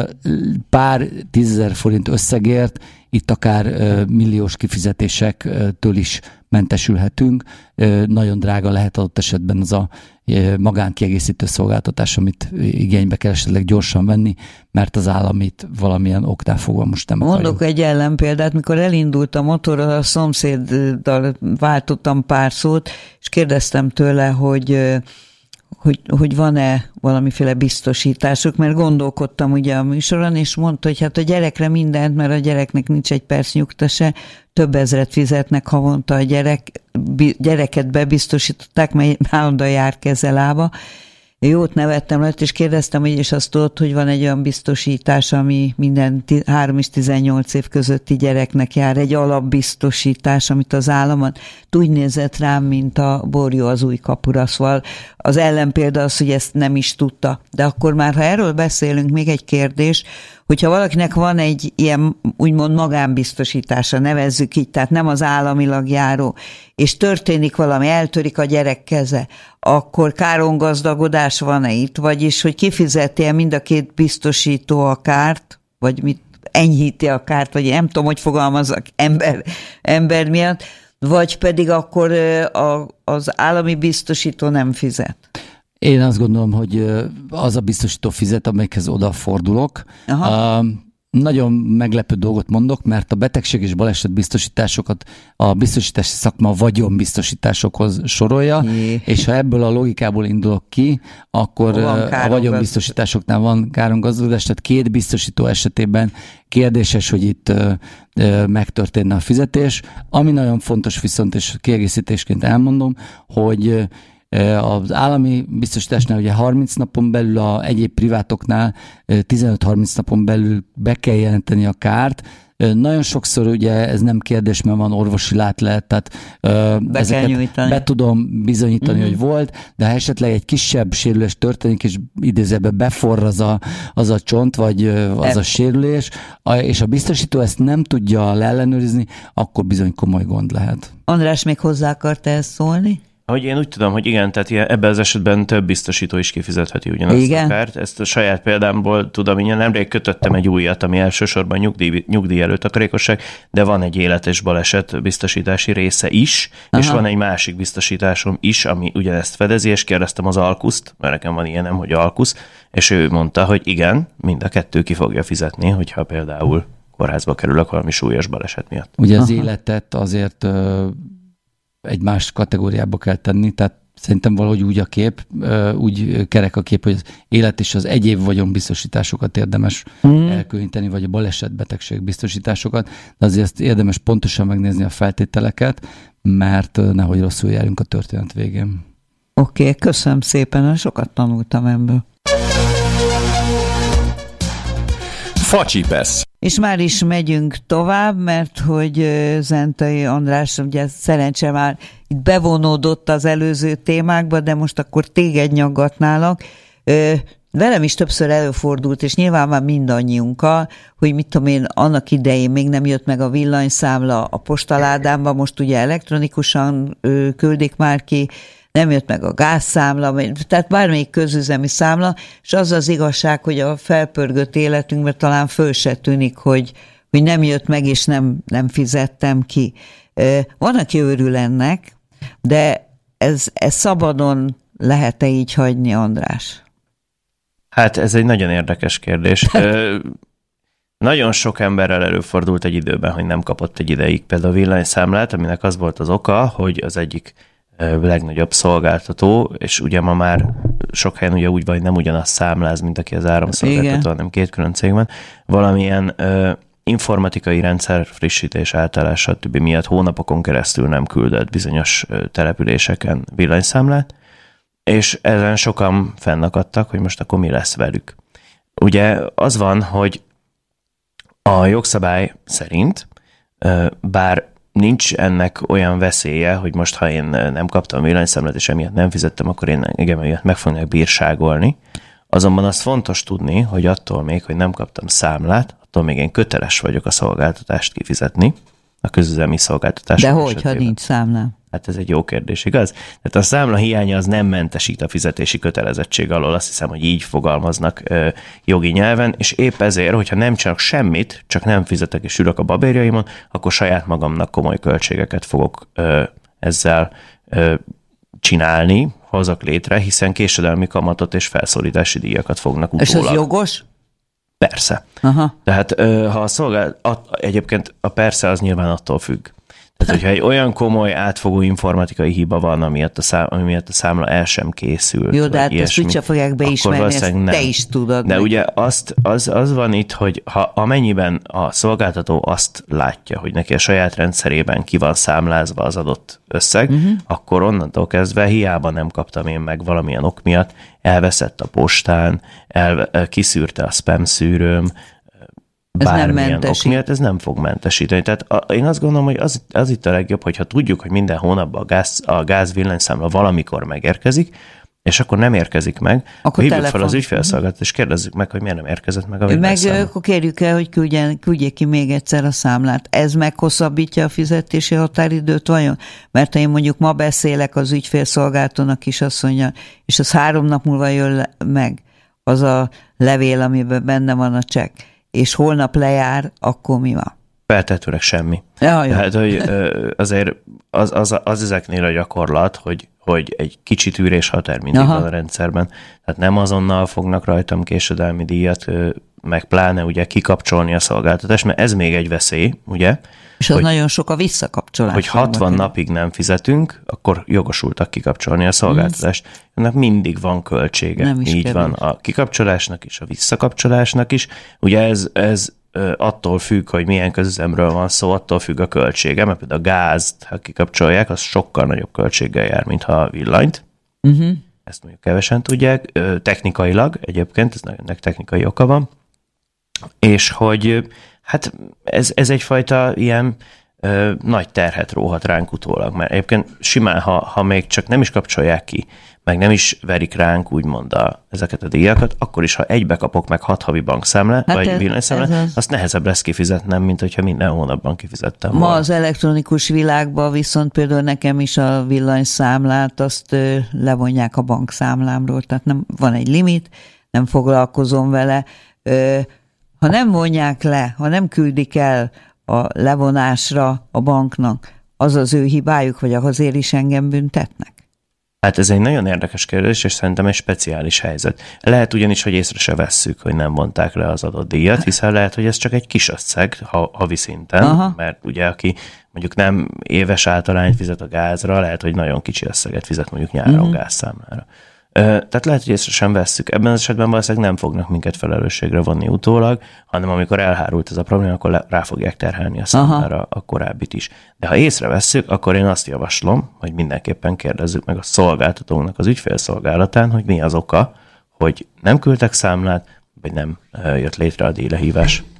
S3: pár tízezer forint összegért itt akár milliós kifizetésektől is mentesülhetünk. Nagyon drága lehet adott esetben az a magánkiegészítő szolgáltatás, amit igénybe kell esetleg gyorsan venni, mert az államit valamilyen oknál fogva most nem akarjuk.
S2: Mondok egy ellenpéldát, mikor elindult a motorral, a szomszéddal váltottam pár szót, és kérdeztem tőle, hogy Hogy, hogy van-e valamiféle biztosításuk, mert gondolkodtam ugye a műsoron, és mondta, hogy hát a gyerekre mindent, mert a gyereknek nincs egy perc nyugta se, több ezret fizetnek havonta a gyerek, gyereket bebiztosították, mert állandóan jár kezelába. Jót nevettem rajta, és kérdeztem, hogy és azt tudod, hogy van egy olyan biztosítás, ami minden három és tizennyolc év közötti gyereknek jár, egy alapbiztosítás, amit az állam úgy nézett rám, mint a borjú az új kapura. Szóval az ellenpélda az, hogy ezt nem is tudta. De akkor már, ha erről beszélünk, még egy kérdés, hogyha valakinek van egy ilyen úgymond magánbiztosítása, nevezzük így, tehát nem az államilag járó, és történik valami, eltörik a gyerek keze, akkor károngazdagodás van-e itt? Vagyis, hogy kifizeti-e mind a két biztosító a kárt, vagy mit enyhíti a kárt, vagy nem tudom, hogy fogalmazzak ember, ember miatt, vagy pedig akkor a, az állami biztosító nem fizet?
S3: Én azt gondolom, hogy az a biztosító fizet, amelyikhez odafordulok. Aha. Uh, nagyon meglepő dolgot mondok, mert a betegség és baleset biztosításokat a biztosítási szakma vagyonbiztosításokhoz sorolja, Jé. és ha ebből a logikából indulok ki, akkor a vagyonbiztosításoknál van károngazdagodás, tehát két biztosító esetében kérdéses, hogy itt uh, uh, megtörténne a fizetés. Ami nagyon fontos viszont, és kiegészítésként elmondom, hogy uh, az állami biztosításnál ugye harminc napon belül, a egyéb privátoknál tizenöt-harminc napon belül be kell jelenteni a kárt. Nagyon sokszor ugye ez nem kérdés, mert van orvosi látlelet, tehát
S2: be ezeket
S3: be tudom bizonyítani, uh-huh. hogy volt, de ha esetleg egy kisebb sérülés történik, és idézőben beforr az a, az a csont, vagy az a sérülés, és a biztosító ezt nem tudja leellenőrizni, akkor bizony komoly gond lehet.
S2: András, még hozzá akart ezt szólni?
S5: Hogy én úgy tudom, hogy igen, tehát ebben az esetben több biztosító is kifizetheti ugyanazt igen? a kárt. Ezt a saját példámból tudom, én nemrég kötöttem egy újat, ami elsősorban nyugdíj, nyugdíj előtakarékosság, de van egy életes baleset biztosítási része is, Aha. és van egy másik biztosításom is, ami ugyanezt fedezi, és kérdeztem az Alkuszt, mert nekem van ilyenem, hogy Alkusz, és ő mondta, hogy igen, mind a kettő ki fogja fizetni, hogyha például kórházba kerülök valami súlyos baleset miatt.
S3: Ugye az Aha. életet azért egy más kategóriába kell tenni, tehát szerintem valahogy úgy a kép, úgy kerek a kép, hogy az élet és az egyéb vagyonbiztosításokat érdemes hmm. elkülöníteni, vagy a balesetbetegség biztosításokat, de azért érdemes pontosan megnézni a feltételeket, mert nehogy rosszul járjunk a történet végén.
S2: Oké, okay, köszönöm szépen, sokat tanultam ebből.
S6: Facsipesz.
S2: És már is megyünk tovább, mert hogy Zentai András, ugye szerencsé már itt bevonódott az előző témákba, de most akkor téged nyaggatnálak. Velem is többször előfordult, és nyilván már mindannyiunkkal, hogy mit tudom én, annak idején még nem jött meg a villanyszámla a postaládámba, most ugye elektronikusan küldik már ki, nem jött meg a gázszámla, tehát bármelyik közüzemi számla, és az az igazság, hogy a felpörgött életünkben talán föl se tűnik, hogy, hogy nem jött meg, és nem, nem fizettem ki. Van, aki örül ennek, de ez, ez szabadon lehet-e így hagyni, András?
S5: Hát ez egy nagyon érdekes kérdés. Ö, nagyon sok emberrel előfordult egy időben, hogy nem kapott egy ideig például a villanyszámlát, aminek az volt az oka, hogy az egyik legnagyobb szolgáltató, és ugye ma már sok helyen ugye úgy van, hogy nem ugyanaz számláz, mint aki az áramszolgáltató, hanem két külön cégben. Valamilyen ö, informatikai rendszer frissítés, átállás, stb. Miatt hónapokon keresztül nem küldött bizonyos ö, településeken villanyszámlát, és ezen sokan fennakadtak, hogy most akkor mi lesz velük. Ugye az van, hogy a jogszabály szerint, ö, bár nincs ennek olyan veszélye, hogy most, ha én nem kaptam villanyszámlát, és emiatt nem fizettem, akkor én engem emiatt meg fognak bírságolni. Azonban azt fontos tudni, hogy attól még, hogy nem kaptam számlát, attól még én köteles vagyok a szolgáltatást kifizetni, a közüzemi szolgáltatást.
S2: De hogy, ha nincs számlám?
S5: Hát ez egy jó kérdés, igaz? Tehát a számla hiánya az nem mentesít a fizetési kötelezettség alól, azt hiszem, hogy így fogalmaznak ö, jogi nyelven, és épp ezért, hogyha nem csak semmit, csak nem fizetek és ülök a babérjaimon, akkor saját magamnak komoly költségeket fogok ö, ezzel ö, csinálni, hozok létre, hiszen késedelmi kamatot és felszólítási díjakat fognak utólag.
S2: És ez jogos?
S5: Persze.
S2: Aha.
S5: Tehát ö, ha a szolgálat, egyébként a persze az nyilván attól függ. Tehát, hogyha egy olyan komoly, átfogó informatikai hiba van, amiatt a, szám, amiatt a számla el sem készül.
S2: Jó, de hát ezt úgyse fogják beismerni, ezt nem. Te is tudod.
S5: De
S2: meg.
S5: ugye azt, az, az van itt, hogy ha amennyiben a szolgáltató azt látja, hogy neki a saját rendszerében ki van számlázva az adott összeg, uh-huh. akkor onnantól kezdve hiába nem kaptam én meg valamilyen ok miatt, elveszett a postán, el, kiszűrte a spam szűrőm, bármilyen ok miatt, ez nem fog mentesíteni. Tehát a, én azt gondolom, hogy az, az itt a legjobb, hogyha tudjuk, hogy minden hónapban a gáz, a gáz villanyszámla valamikor megérkezik, és akkor nem érkezik meg, akkor, akkor hívjuk telefon. fel az ügyfélszolgáltatót, és kérdezzük meg, hogy miért nem érkezett meg a villanyszámla.
S2: Meg akkor kérjük el, hogy küldjen, küldjék ki még egyszer a számlát. Ez meghosszabbítja a fizetési határidőt vajon? Mert ha én mondjuk ma beszélek az ügyfélszolgáltatónak is, azt mondja, és az három nap múlva jön meg az a levél, amiben benne van a csekk, és holnap lejár, akkor mi van?
S5: Feltehetőleg semmi.
S2: Ja, jó.
S5: Hát, hogy azért az, az, az ezeknél a gyakorlat, hogy, hogy egy kicsi tűrés határ mindig Aha. van a rendszerben. Tehát nem azonnal fognak rajtam késedelmi díjat, meg pláne ugye kikapcsolni a szolgáltatást, mert ez még egy veszély, ugye?
S2: És az hogy, nagyon sok a visszakapcsolás.
S5: Hogy hatvan napig nem fizetünk, akkor jogosultak kikapcsolni a szolgáltatást. Ennek mindig van költsége. Így kevés. Van a kikapcsolásnak is, a visszakapcsolásnak is. Ugye ez, ez attól függ, hogy milyen közüzemről van szó, attól függ a költsége, mert például a gázt, ha kikapcsolják, az sokkal nagyobb költséggel jár, mint ha a villanyt. Uh-huh. Ezt mondjuk kevesen tudják. Technikailag egyébként, ez ennek technikai oka van. És hogy hát ez, ez egyfajta ilyen ö, nagy terhet róhat ránk utólag, mert egyébként simán, ha, ha még csak nem is kapcsolják ki, meg nem is verik ránk úgymond a, ezeket a díjakat, akkor is, ha egybe kapok meg hat havi bankszámlát, hát vagy villanyszámlát, az... azt nehezebb lesz kifizetnem, mint hogyha minden hónapban kifizettem
S2: Ma
S5: volna.
S2: az elektronikus világban viszont például nekem is a villanyszámlát, azt ö, levonják a bankszámlámról, tehát nem, van egy limit, nem foglalkozom vele. Ö, ha nem vonják le, ha nem küldik el a levonásra a banknak, az az ő hibájuk, vagy azért is engem büntetnek?
S5: Hát ez egy nagyon érdekes kérdés, és szerintem egy speciális helyzet. Lehet ugyanis, hogy észre se vesszük, hogy nem vonták le az adott díjat, hiszen lehet, hogy ez csak egy kis összeg ha, havi szinten, Aha. mert ugye aki mondjuk nem éves általányt fizet a gázra, lehet, hogy nagyon kicsi összeget fizet mondjuk nyáron uh-huh. gázszámlára. Tehát lehet, hogy észre sem vesszük. Ebben az esetben valószínűleg nem fognak minket felelősségre vonni utólag, hanem amikor elhárult ez a probléma, akkor rá fogják terhelni a számlára Aha. a korábbit is. De ha észrevesszük, akkor én azt javaslom, hogy mindenképpen kérdezzük meg a szolgáltatónak az ügyfélszolgálatán, hogy mi az oka, hogy nem küldtek számlát, vagy nem jött létre a díjlehívás.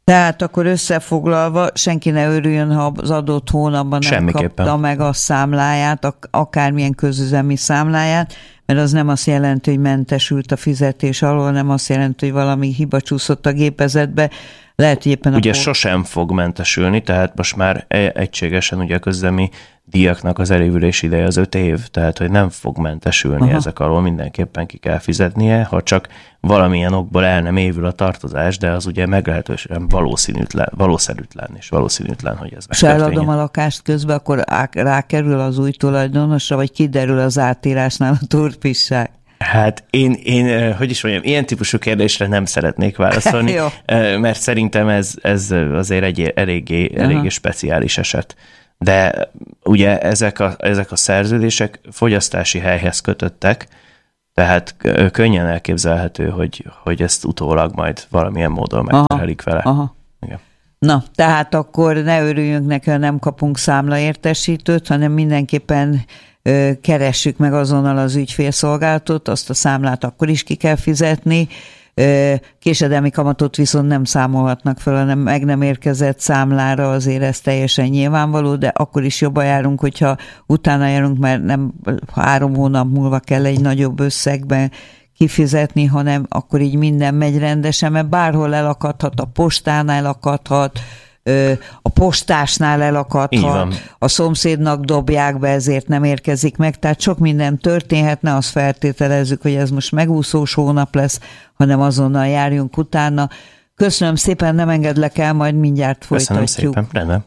S2: Tehát akkor összefoglalva, senki ne örüljön, ha az adott hónapban nem kapta meg a számláját, akármilyen közüzemi számláját, mert az nem azt jelenti, hogy mentesült a fizetés alól, nem azt jelenti, hogy valami hiba csúszott a gépezetbe. Lehet, hogy éppen
S5: ugye
S2: a
S5: sosem fog mentesülni, tehát most már egységesen ugye a közüzemi díjaknak az elévülés ideje az öt év, tehát hogy nem fog mentesülni. Aha. Ezek alól, mindenképpen ki kell fizetnie, ha csak valamilyen okból el nem évül a tartozás, de az ugye meglehetősen valószínűtlen, valószerűtlen és valószínűtlen, hogy ez megtörténjen.
S2: Ha eladom a lakást közben, akkor rákerül az új tulajdonosra, vagy kiderül az átírásnál a turpisság?
S5: Hát én, én, hogy is mondjam, ilyen típusú kérdésre nem szeretnék válaszolni, mert szerintem ez, ez azért egy eléggé, eléggé speciális eset. De ugye ezek a, ezek a szerződések fogyasztási helyhez kötöttek, tehát könnyen elképzelhető, hogy, hogy ezt utólag majd valamilyen módon megterelik vele.
S2: Aha. Igen. Na, tehát akkor ne örüljünk neki, ha nem kapunk számlaértesítőt, hanem mindenképpen ö, keressük meg azonnal az ügyfélszolgálatot, azt a számlát akkor is ki kell fizetni. Ö, késedelmi kamatot viszont nem számolhatnak fel, hanem meg nem érkezett számlára, azért ez teljesen nyilvánvaló, de akkor is jobban járunk, hogyha utána járunk, mert nem három hónap múlva kell egy nagyobb összegben kifizetni, hanem akkor így minden megy rendesen, mert bárhol elakadhat, a postánál elakadhat, a postásnál elakadhat, a szomszédnak dobják be, ezért nem érkezik meg, tehát sok minden történhetne, azt feltételezzük, hogy ez most megúszós hónap lesz, hanem azonnal járjunk utána. Köszönöm szépen, nem engedlek el, majd mindjárt folytatjuk.
S5: Köszönöm szépen, rendben.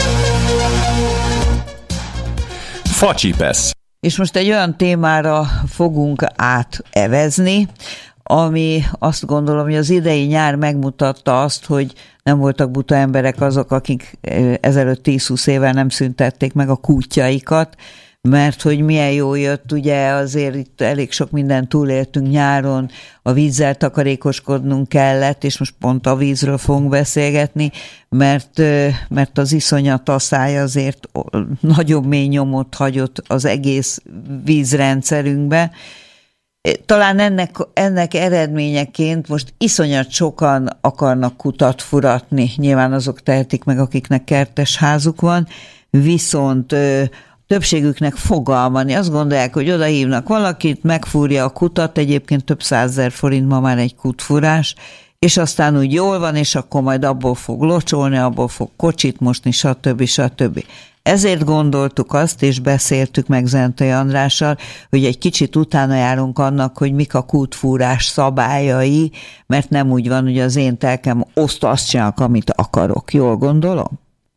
S6: Facsipesz.
S2: És most egy olyan témára fogunk átevezni, ami azt gondolom, hogy az idei nyár megmutatta azt, hogy nem voltak buta emberek azok, akik ezelőtt tíz-húsz évvel nem szüntették meg a kútjaikat, mert hogy milyen jó jött, ugye azért itt elég sok mindent túléltünk nyáron, a vízzel takarékoskodnunk kellett, és most pont a vízről fogunk beszélgetni, mert, mert az iszonyat asszály azért nagyobb mély nyomot hagyott az egész vízrendszerünkbe. Talán ennek, ennek eredményeként most iszonyat sokan akarnak kutat furatni. Nyilván azok tehetik meg, akiknek kertes házuk van, viszont ö, többségüknek fogalma. Azt gondolják, hogy oda hívnak valakit, megfúrja a kutat, egyébként több százezer forint ma már egy kutfúrás, és aztán úgy jól van, és akkor majd abból fog locsolni, abból fog kocsit mosni, stb. stb. Ezért gondoltuk azt, és beszéltük meg Zentai Andrással, hogy egy kicsit utána járunk annak, hogy mik a kútfúrás szabályai, mert nem úgy van, hogy az én telkem oszt azt csinálok, amit akarok. Jól gondolom?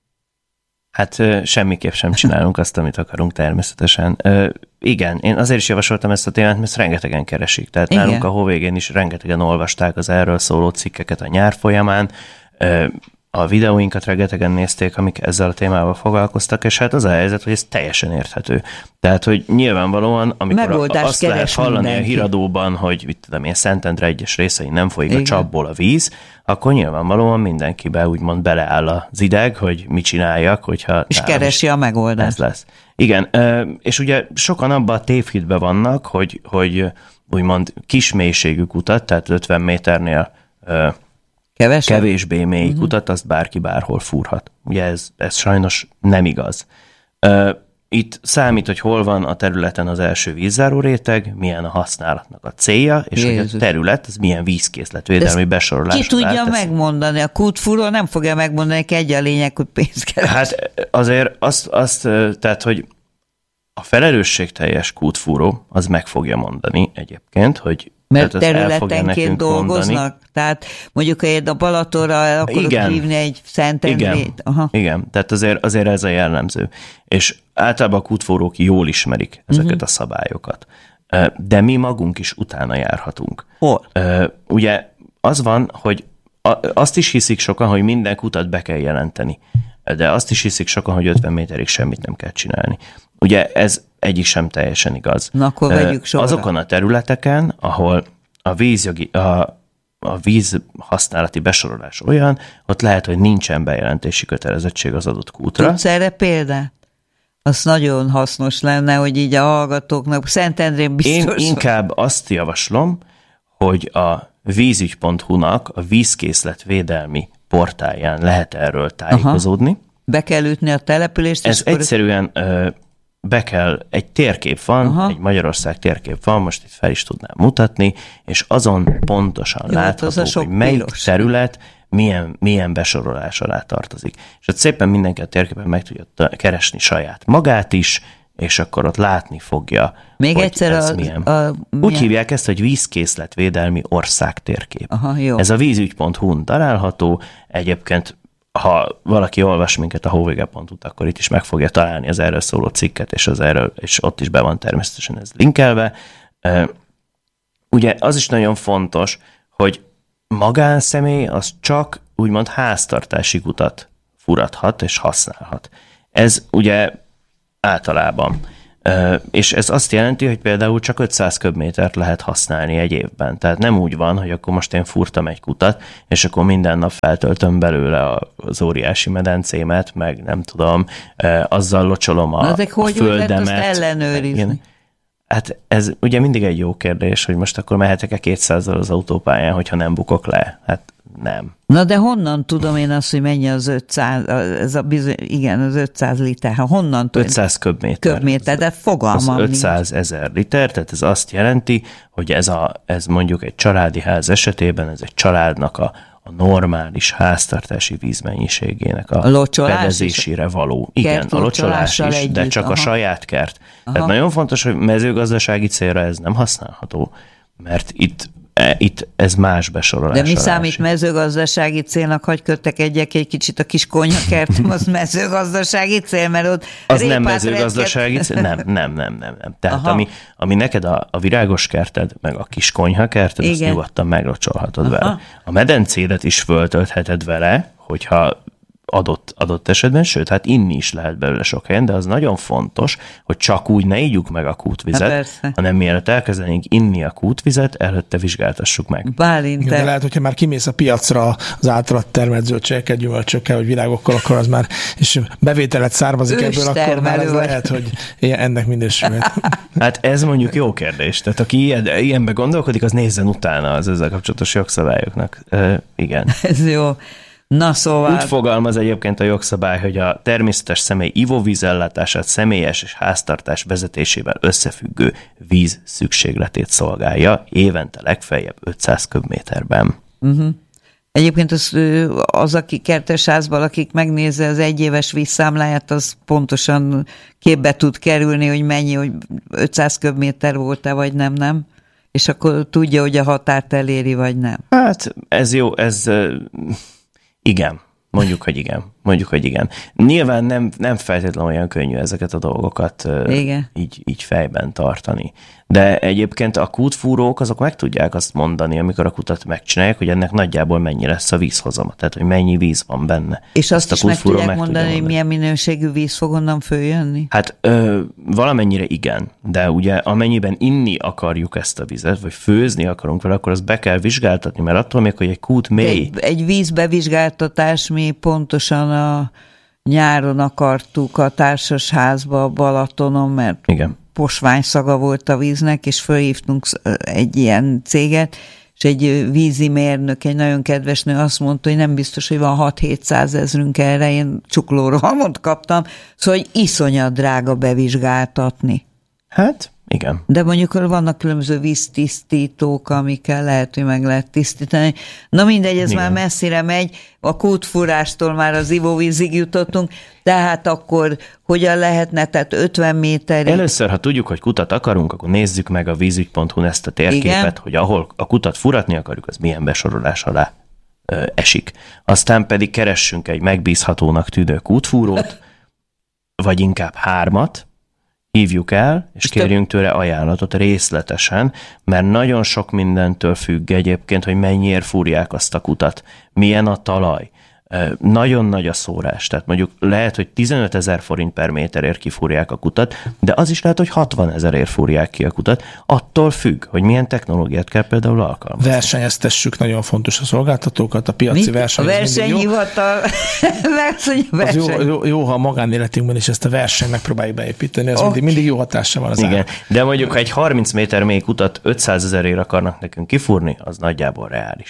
S5: Hát semmiképp sem csinálunk azt, amit akarunk természetesen. Igen, én azért is javasoltam ezt a témát, mert rengetegen keresik. Tehát igen. Nálunk a hóvégén is rengetegen olvasták az erről szóló cikkeket a nyár folyamán, a videóinkat rengetegen nézték, amik ezzel a témával foglalkoztak, és hát az a helyzet, hogy ez teljesen érthető. Tehát, hogy nyilvánvalóan, amikor
S2: megoldást
S5: azt lehet hallani
S2: mindenki.
S5: A híradóban, hogy mit tudom én, Szentendre egyes részein nem folyik igen. a csapból a víz, akkor nyilvánvalóan mindenkibe úgymond beleáll az ideg, hogy mit csináljak, hogyha...
S2: És keresi a megoldást.
S5: Ez lesz. Igen, és ugye sokan abban a tévhitben vannak, hogy, hogy úgymond kis mélységű kutat, tehát ötven méternél
S2: Kevesebb?
S5: kevésbé mély uh-huh. kutat, azt bárki bárhol fúrhat. Ugye ez, ez sajnos nem igaz. Itt számít, hogy hol van a területen az első vízzáró réteg, milyen a használatnak a célja, és Jézus. Hogy a terület, ez milyen vízkészletvédelmi besorolás.
S2: Ki tudja megmondani? A kútfúró nem fogja megmondani, hogy egy a lényeg, hogy pénzt keres.
S5: Hát azért azt, azt, tehát, hogy a felelősségteljes kútfúró az meg fogja mondani egyébként, hogy
S2: mert területenként dolgoznak? Mondani. Tehát mondjuk, hogy a Balatonra el akarok igen. hívni egy Szentendrét.
S5: Igen, Aha. igen. Tehát azért, azért ez a jellemző. És általában a kútfúrók jól ismerik ezeket uh-huh. a szabályokat. De mi magunk is utána járhatunk.
S2: Hol?
S5: Ugye az van, hogy azt is hiszik sokan, hogy minden kutat be kell jelenteni. De azt is hiszik sokan, hogy ötven méterig semmit nem kell csinálni. Ugye ez egyik sem teljesen igaz.
S2: Na akkor vegyük sorra.
S5: Azokon a területeken, ahol a vízjogi, a, a víz használati besorolás olyan, ott lehet, hogy nincsen bejelentési kötelezettség az adott kútra.
S2: Tudsz erre példát? Az nagyon hasznos lenne, hogy így a hallgatóknak Szentendrén biztos.
S5: Én inkább azt javaslom, hogy a vízügy pont hu-nak a vízkészletvédelmi portáján lehet erről tájékozódni.
S2: Aha. Be kell ütni a települést?
S5: Ez egyszerűen ö, be kell, egy térkép van, Aha. egy Magyarország térkép van, most itt fel is tudnám mutatni, és azon pontosan Jó, látható, hogy melyik piros. terület milyen, milyen besorolás alá tartozik. És ott szépen mindenki a térképen meg tudja keresni saját magát is, és akkor ott látni fogja,
S2: Még
S5: hogy
S2: egyszer
S5: ez
S2: a,
S5: milyen.
S2: A, a,
S5: Úgy
S2: milyen?
S5: hívják ezt, hogy vízkészletvédelmi országtérkép.
S2: Aha, jó.
S5: Ez a vízügy pont hu-n található, egyébként ha valaki olvas minket a hóvége pont hu-t, akkor itt is meg fogja találni az erről szóló cikket, és, az erről, és ott is be van természetesen ez linkelve. Ugye az is nagyon fontos, hogy magánszemély az csak úgymond háztartási kutat furathat és használhat. Ez ugye általában. És ez azt jelenti, hogy például csak ötszáz köbmétert lehet használni egy évben. Tehát nem úgy van, hogy akkor most én furtam egy kutat, és akkor minden nap feltöltöm belőle az óriási medencémet, meg nem tudom, azzal locsolom a,
S2: Na,
S5: a
S2: hogy
S5: földemet.
S2: Hogy lehet azt ellenőrizni?
S5: Hát ez ugye mindig egy jó kérdés, hogy most akkor mehetek-e kétszázzal az autópályán, hogyha nem bukok le? Hát nem.
S2: Na de honnan tudom én azt, hogy mennyi az ötszáz, ez a bizony, igen, az ötszáz liter, ha honnan tudom?
S5: ötszáz köbméter.
S2: Köbméter, de fogalmam nincs.
S5: ötszáz ezer liter, tehát ez azt jelenti, hogy ez, a, ez mondjuk egy családi ház esetében, ez egy családnak a, a normális háztartási vízmennyiségének a, a fedezésére való. Igen, a locsolás is, együtt. De csak Aha. a saját kert. Aha. Tehát nagyon fontos, hogy mezőgazdasági célra ez nem használható, mert itt Itt ez más besorolás.
S2: De mi számít mezőgazdasági célnak? Hagy kötekedjek egy kicsit a kis konyhakertem, az mezőgazdasági cél, mert ott
S5: az nem mezőgazdasági cél? Nem, nem, nem, nem. nem. Tehát ami, ami neked a, a virágos kerted, meg a kis konyhakerted, azt nyugodtan meglocsolhatod Aha. vele. A medencédet is föltöltheted vele, hogyha adott, adott esetben, sőt, hát inni is lehet belőle sok helyen, de az nagyon fontos, hogy csak úgy ne ígyuk meg a kútvizet, hanem mielőtt elkezdenénk inni a kútvizet, előtte vizsgáltassuk meg.
S2: Bálint.
S4: De lehet, hogyha már kimész a piacra az általad termelt zöldségekkel, gyümölcsökkel, vagy virágokkal, akkor az már, és bevételet származik ebből, akkor már ez lehet, hogy ennek minősülhet.
S5: Hát ez mondjuk jó kérdés. Tehát aki ilyen, ilyenbe gondolkodik, az nézzen utána az ezzel kapcsolatos jogszabályoknak. Uh, igen.
S2: Ez jó. Na szóval...
S5: Úgy fogalmaz egyébként a jogszabály, hogy a természetes személy ivóvízellátását személyes és háztartás vezetésével összefüggő víz szükségletét szolgálja, évente legfeljebb ötszáz köbméterben.
S2: Uh-huh. Egyébként az, az, aki kertesházban, akik megnézze az egyéves vízszámláját, az pontosan képbe tud kerülni, hogy mennyi, hogy ötszáz köbméter volt-e, vagy nem, nem? És akkor tudja, hogy a határt eléri, vagy nem. Hát
S5: ez jó, ez... Igen, mondjuk, hogy igen. Mondjuk, hogy igen. Nyilván nem, nem feltétlenül olyan könnyű ezeket a dolgokat így, így fejben tartani. De egyébként a kútfúrók azok meg tudják azt mondani, amikor a kutat megcsinálják, hogy ennek nagyjából mennyi lesz a vízhozama, tehát hogy mennyi víz van benne.
S2: És azt, azt is meg tudják meg mondani, mondani, hogy milyen minőségű víz fog onnan följönni?
S5: Hát ö, valamennyire igen, de ugye amennyiben inni akarjuk ezt a vizet, vagy főzni akarunk vele, akkor azt be kell vizsgáltatni, mert attól még, hogy egy kút mély...
S2: Egy, egy vízbevizsgáltatás, mi pontosan a nyáron akartuk a társasházba a Balatonon, mert
S5: igen.
S2: posványszaga volt a víznek, és fölhívtunk egy ilyen céget, és egy vízi mérnök, egy nagyon kedves nő azt mondta, hogy nem biztos, hogy van hat-hétszáz ezrünk erre, én csuklórohamot kaptam, szóval hogy iszonyat drága bevizsgáltatni.
S5: Hát, igen.
S2: De mondjuk vannak különböző víztisztítók, amikkel lehet, hogy meg lehet tisztítani. Na mindegy, ez igen. már messzire megy, a kútfúrástól már az ivóvízig jutottunk, tehát akkor hogyan lehetne, tehát ötven méterig?
S5: Először, ha tudjuk, hogy kutat akarunk, akkor nézzük meg a vízügy pont hu-n ezt a térképet, igen. hogy ahol a kutat furatni akarjuk, az milyen besorolás alá ö, esik. Aztán pedig keressünk egy megbízhatónak tűnő kútfúrót, vagy inkább hármat, hívjuk el, és kérjünk tőle ajánlatot részletesen, mert nagyon sok mindentől függ egyébként, hogy mennyiért fúrják azt a kutat, milyen a talaj. Nagyon nagy a szórás, tehát mondjuk lehet, hogy tizenöt ezer forint per méterért kifúrják a kutat, de az is lehet, hogy hatvan ezerért fúrják ki a kutat, attól függ, hogy milyen technológiát kell például alkalmazni.
S4: Versenyeztessük, nagyon fontos a szolgáltatókat, a piaci Mit? verseny.
S2: A versenyhivatal,
S4: verseny. Jó, jó, jó, ha a magánéletünkben is ezt a versenyt megpróbáljuk beépíteni, ez okay. mindig, mindig jó hatása van az
S5: Igen, áll. De mondjuk, ha egy harminc méter mély kutat ötszáz ezerért akarnak nekünk kifúrni, az nagyjából reális.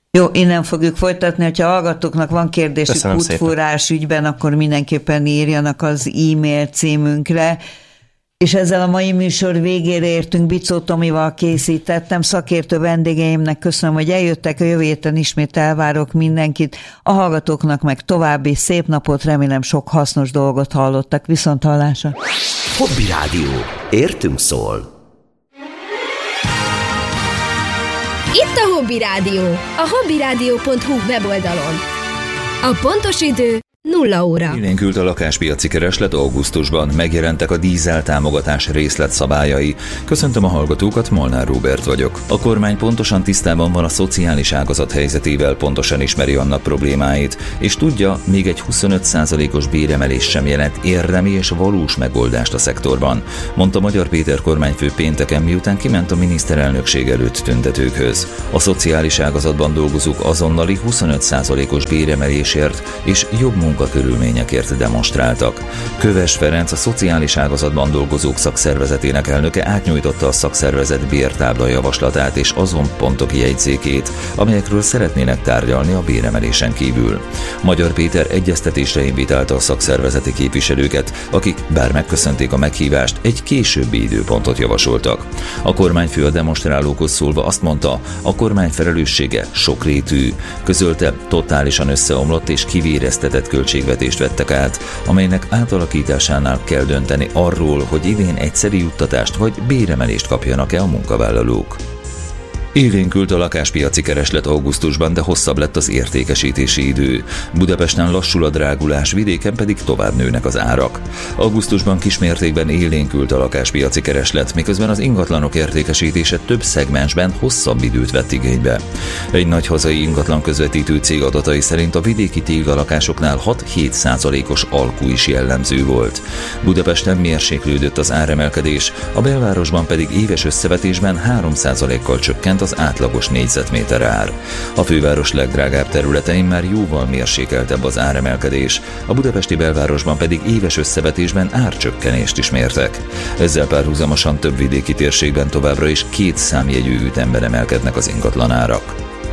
S2: Jó, innen fogjuk folytatni, hogyha hallgatóknak van kérdésük útfúrás ügyben, akkor mindenképpen írjanak az e-mail címünkre. És ezzel a mai műsor végére értünk. Bicó Tomival készítettem, szakértő vendégeimnek köszönöm, hogy eljöttek, a jövő héten ismét elvárok mindenkit. A hallgatóknak meg további szép napot, remélem sok hasznos dolgot hallottak. Viszont hallásra!
S6: Hobby Rádió. Értünk szól.
S7: Itt a Hobby Rádió, a hobbyradio pont hu weboldalon. A pontos idő nulla óra.
S8: Élénkült a lakáspiaci kereslet augusztusban, megjelentek a dízel támogatás részletszabályai. Köszöntöm a hallgatókat, Molnár Róbert vagyok. A kormány pontosan tisztában van a szociális ágazat helyzetével, pontosan ismeri annak problémáit, és tudja, még egy huszonöt százalékos béremelés sem jelent érdemi és valós megoldást a szektorban, mondta Magyar Péter kormányfő pénteken, miután kiment a miniszterelnökség előtt tüntetőkhöz. A szociális ágazatban dolgozók azonnali huszonöt százalékos béremelésért és jobb munkakörülményekért demonstráltak. Köves Ferenc, a szociális ágazatban dolgozók szakszervezetének elnöke átnyújtotta a szakszervezet bértábla javaslatát és azon pontok jegyzékét, amelyekről szeretnének tárgyalni a béremelésen kívül. Magyar Péter egyeztetésre invitálta a szakszervezeti képviselőket, akik bár megköszönték a meghívást, egy későbbi időpontot javasoltak. A kormányfő a demonstrálókhoz szólva azt mondta, a kormány felelőssége sokrétű, közölte, totálisan összeomlott és kivéreztetett költségvetést vettek át, amelynek átalakításánál kell dönteni arról, hogy idén egyszeri juttatást vagy béremelést kapjanak-e a munkavállalók. Élénkült a lakáspiaci kereslet augusztusban, de hosszabb lett az értékesítési idő. Budapesten lassul a drágulás, vidéken pedig tovább nőnek az árak. Augusztusban kismértékben élénkült a lakáspiaci kereslet, miközben az ingatlanok értékesítése több szegmensben hosszabb időt vett igénybe. Egy nagy hazai ingatlan közvetítő cég adatai szerint a vidéki téglalakásoknál hat-hét százalékos alkú is jellemző volt. Budapesten mérséklődött az áremelkedés, a belvárosban pedig éves összevetésben három százalékkal csökkent az átlagos négyzetméter ár. A főváros legdrágább területein már jóval mérsékeltebb az áremelkedés, a budapesti belvárosban pedig éves összevetésben árcsökkenést is mértek. Ezzel párhuzamosan több vidéki térségben továbbra is két számjegyű ütemben emelkednek az ingatlanárak.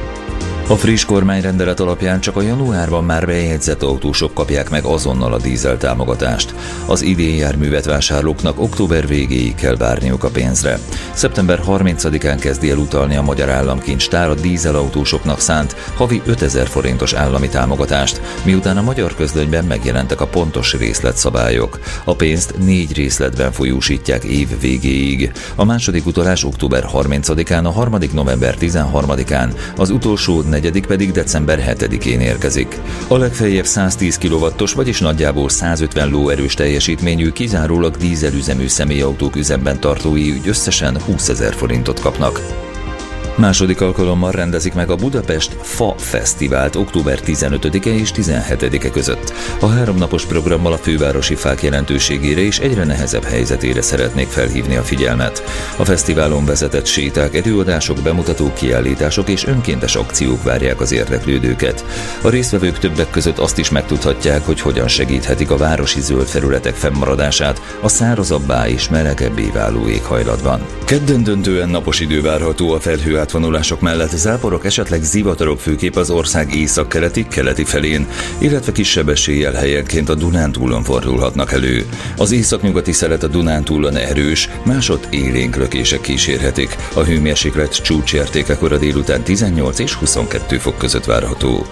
S8: A friss kormányrendelet alapján csak a januárban már bejegyzett autósok kapják meg azonnal a dízel támogatást. Az idén járművet vásárlóknak október végéig kell várniuk a pénzre. szeptember harmincadikán kezdi el utalni a Magyar Államkincstár a dízelautósoknak szánt havi ötezer forintos állami támogatást, miután a Magyar Közlönyben megjelentek a pontos részletszabályok. A pénzt négy részletben folyósítják év végéig. A második utalás október harmincadikán, a harmadik november tizenharmadikán, az utolsó negyedik pedig december hetedikén érkezik. A legfeljebb száztíz kilowattos, vagyis nagyjából százötven lóerős teljesítményű, kizárólag dízelüzemű személyautók üzemben tartói ügy összesen húszezer forintot kapnak. Második alkalommal rendezik meg a Budapest Fa Fesztivált október tizenötödike és tizenhetedike között. A háromnapos programmal a fővárosi fák jelentőségére és egyre nehezebb helyzetére szeretnék felhívni a figyelmet. A fesztiválon vezetett séták, előadások, bemutatók, kiállítások és önkéntes akciók várják az érdeklődőket. A résztvevők többek között azt is megtudhatják, hogy hogyan segíthetik a városi zöld felületek fennmaradását a szárazabbá és melegebbé váló éghajlatban. Kedden döntően napos idő várható, a felhő átvonulások mellett záporok, esetleg zivatarok főképp az ország északkeleti, keleti felén, illetve kisebb eséllyel helyenként a Dunántúlon fordulhatnak elő. Az északnyugati szelet a Dunántúlon erős, másod élénk lökések kísérhetik. A hőmérséklet csúcsértéke kora délután tizennyolc és huszonkettő fok között várható.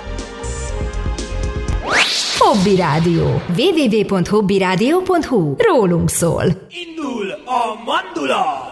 S7: Hobby Rádió. double-u double-u double-u pont hobbyradio pont hu. Rólunk szól.
S9: Indul a mandula!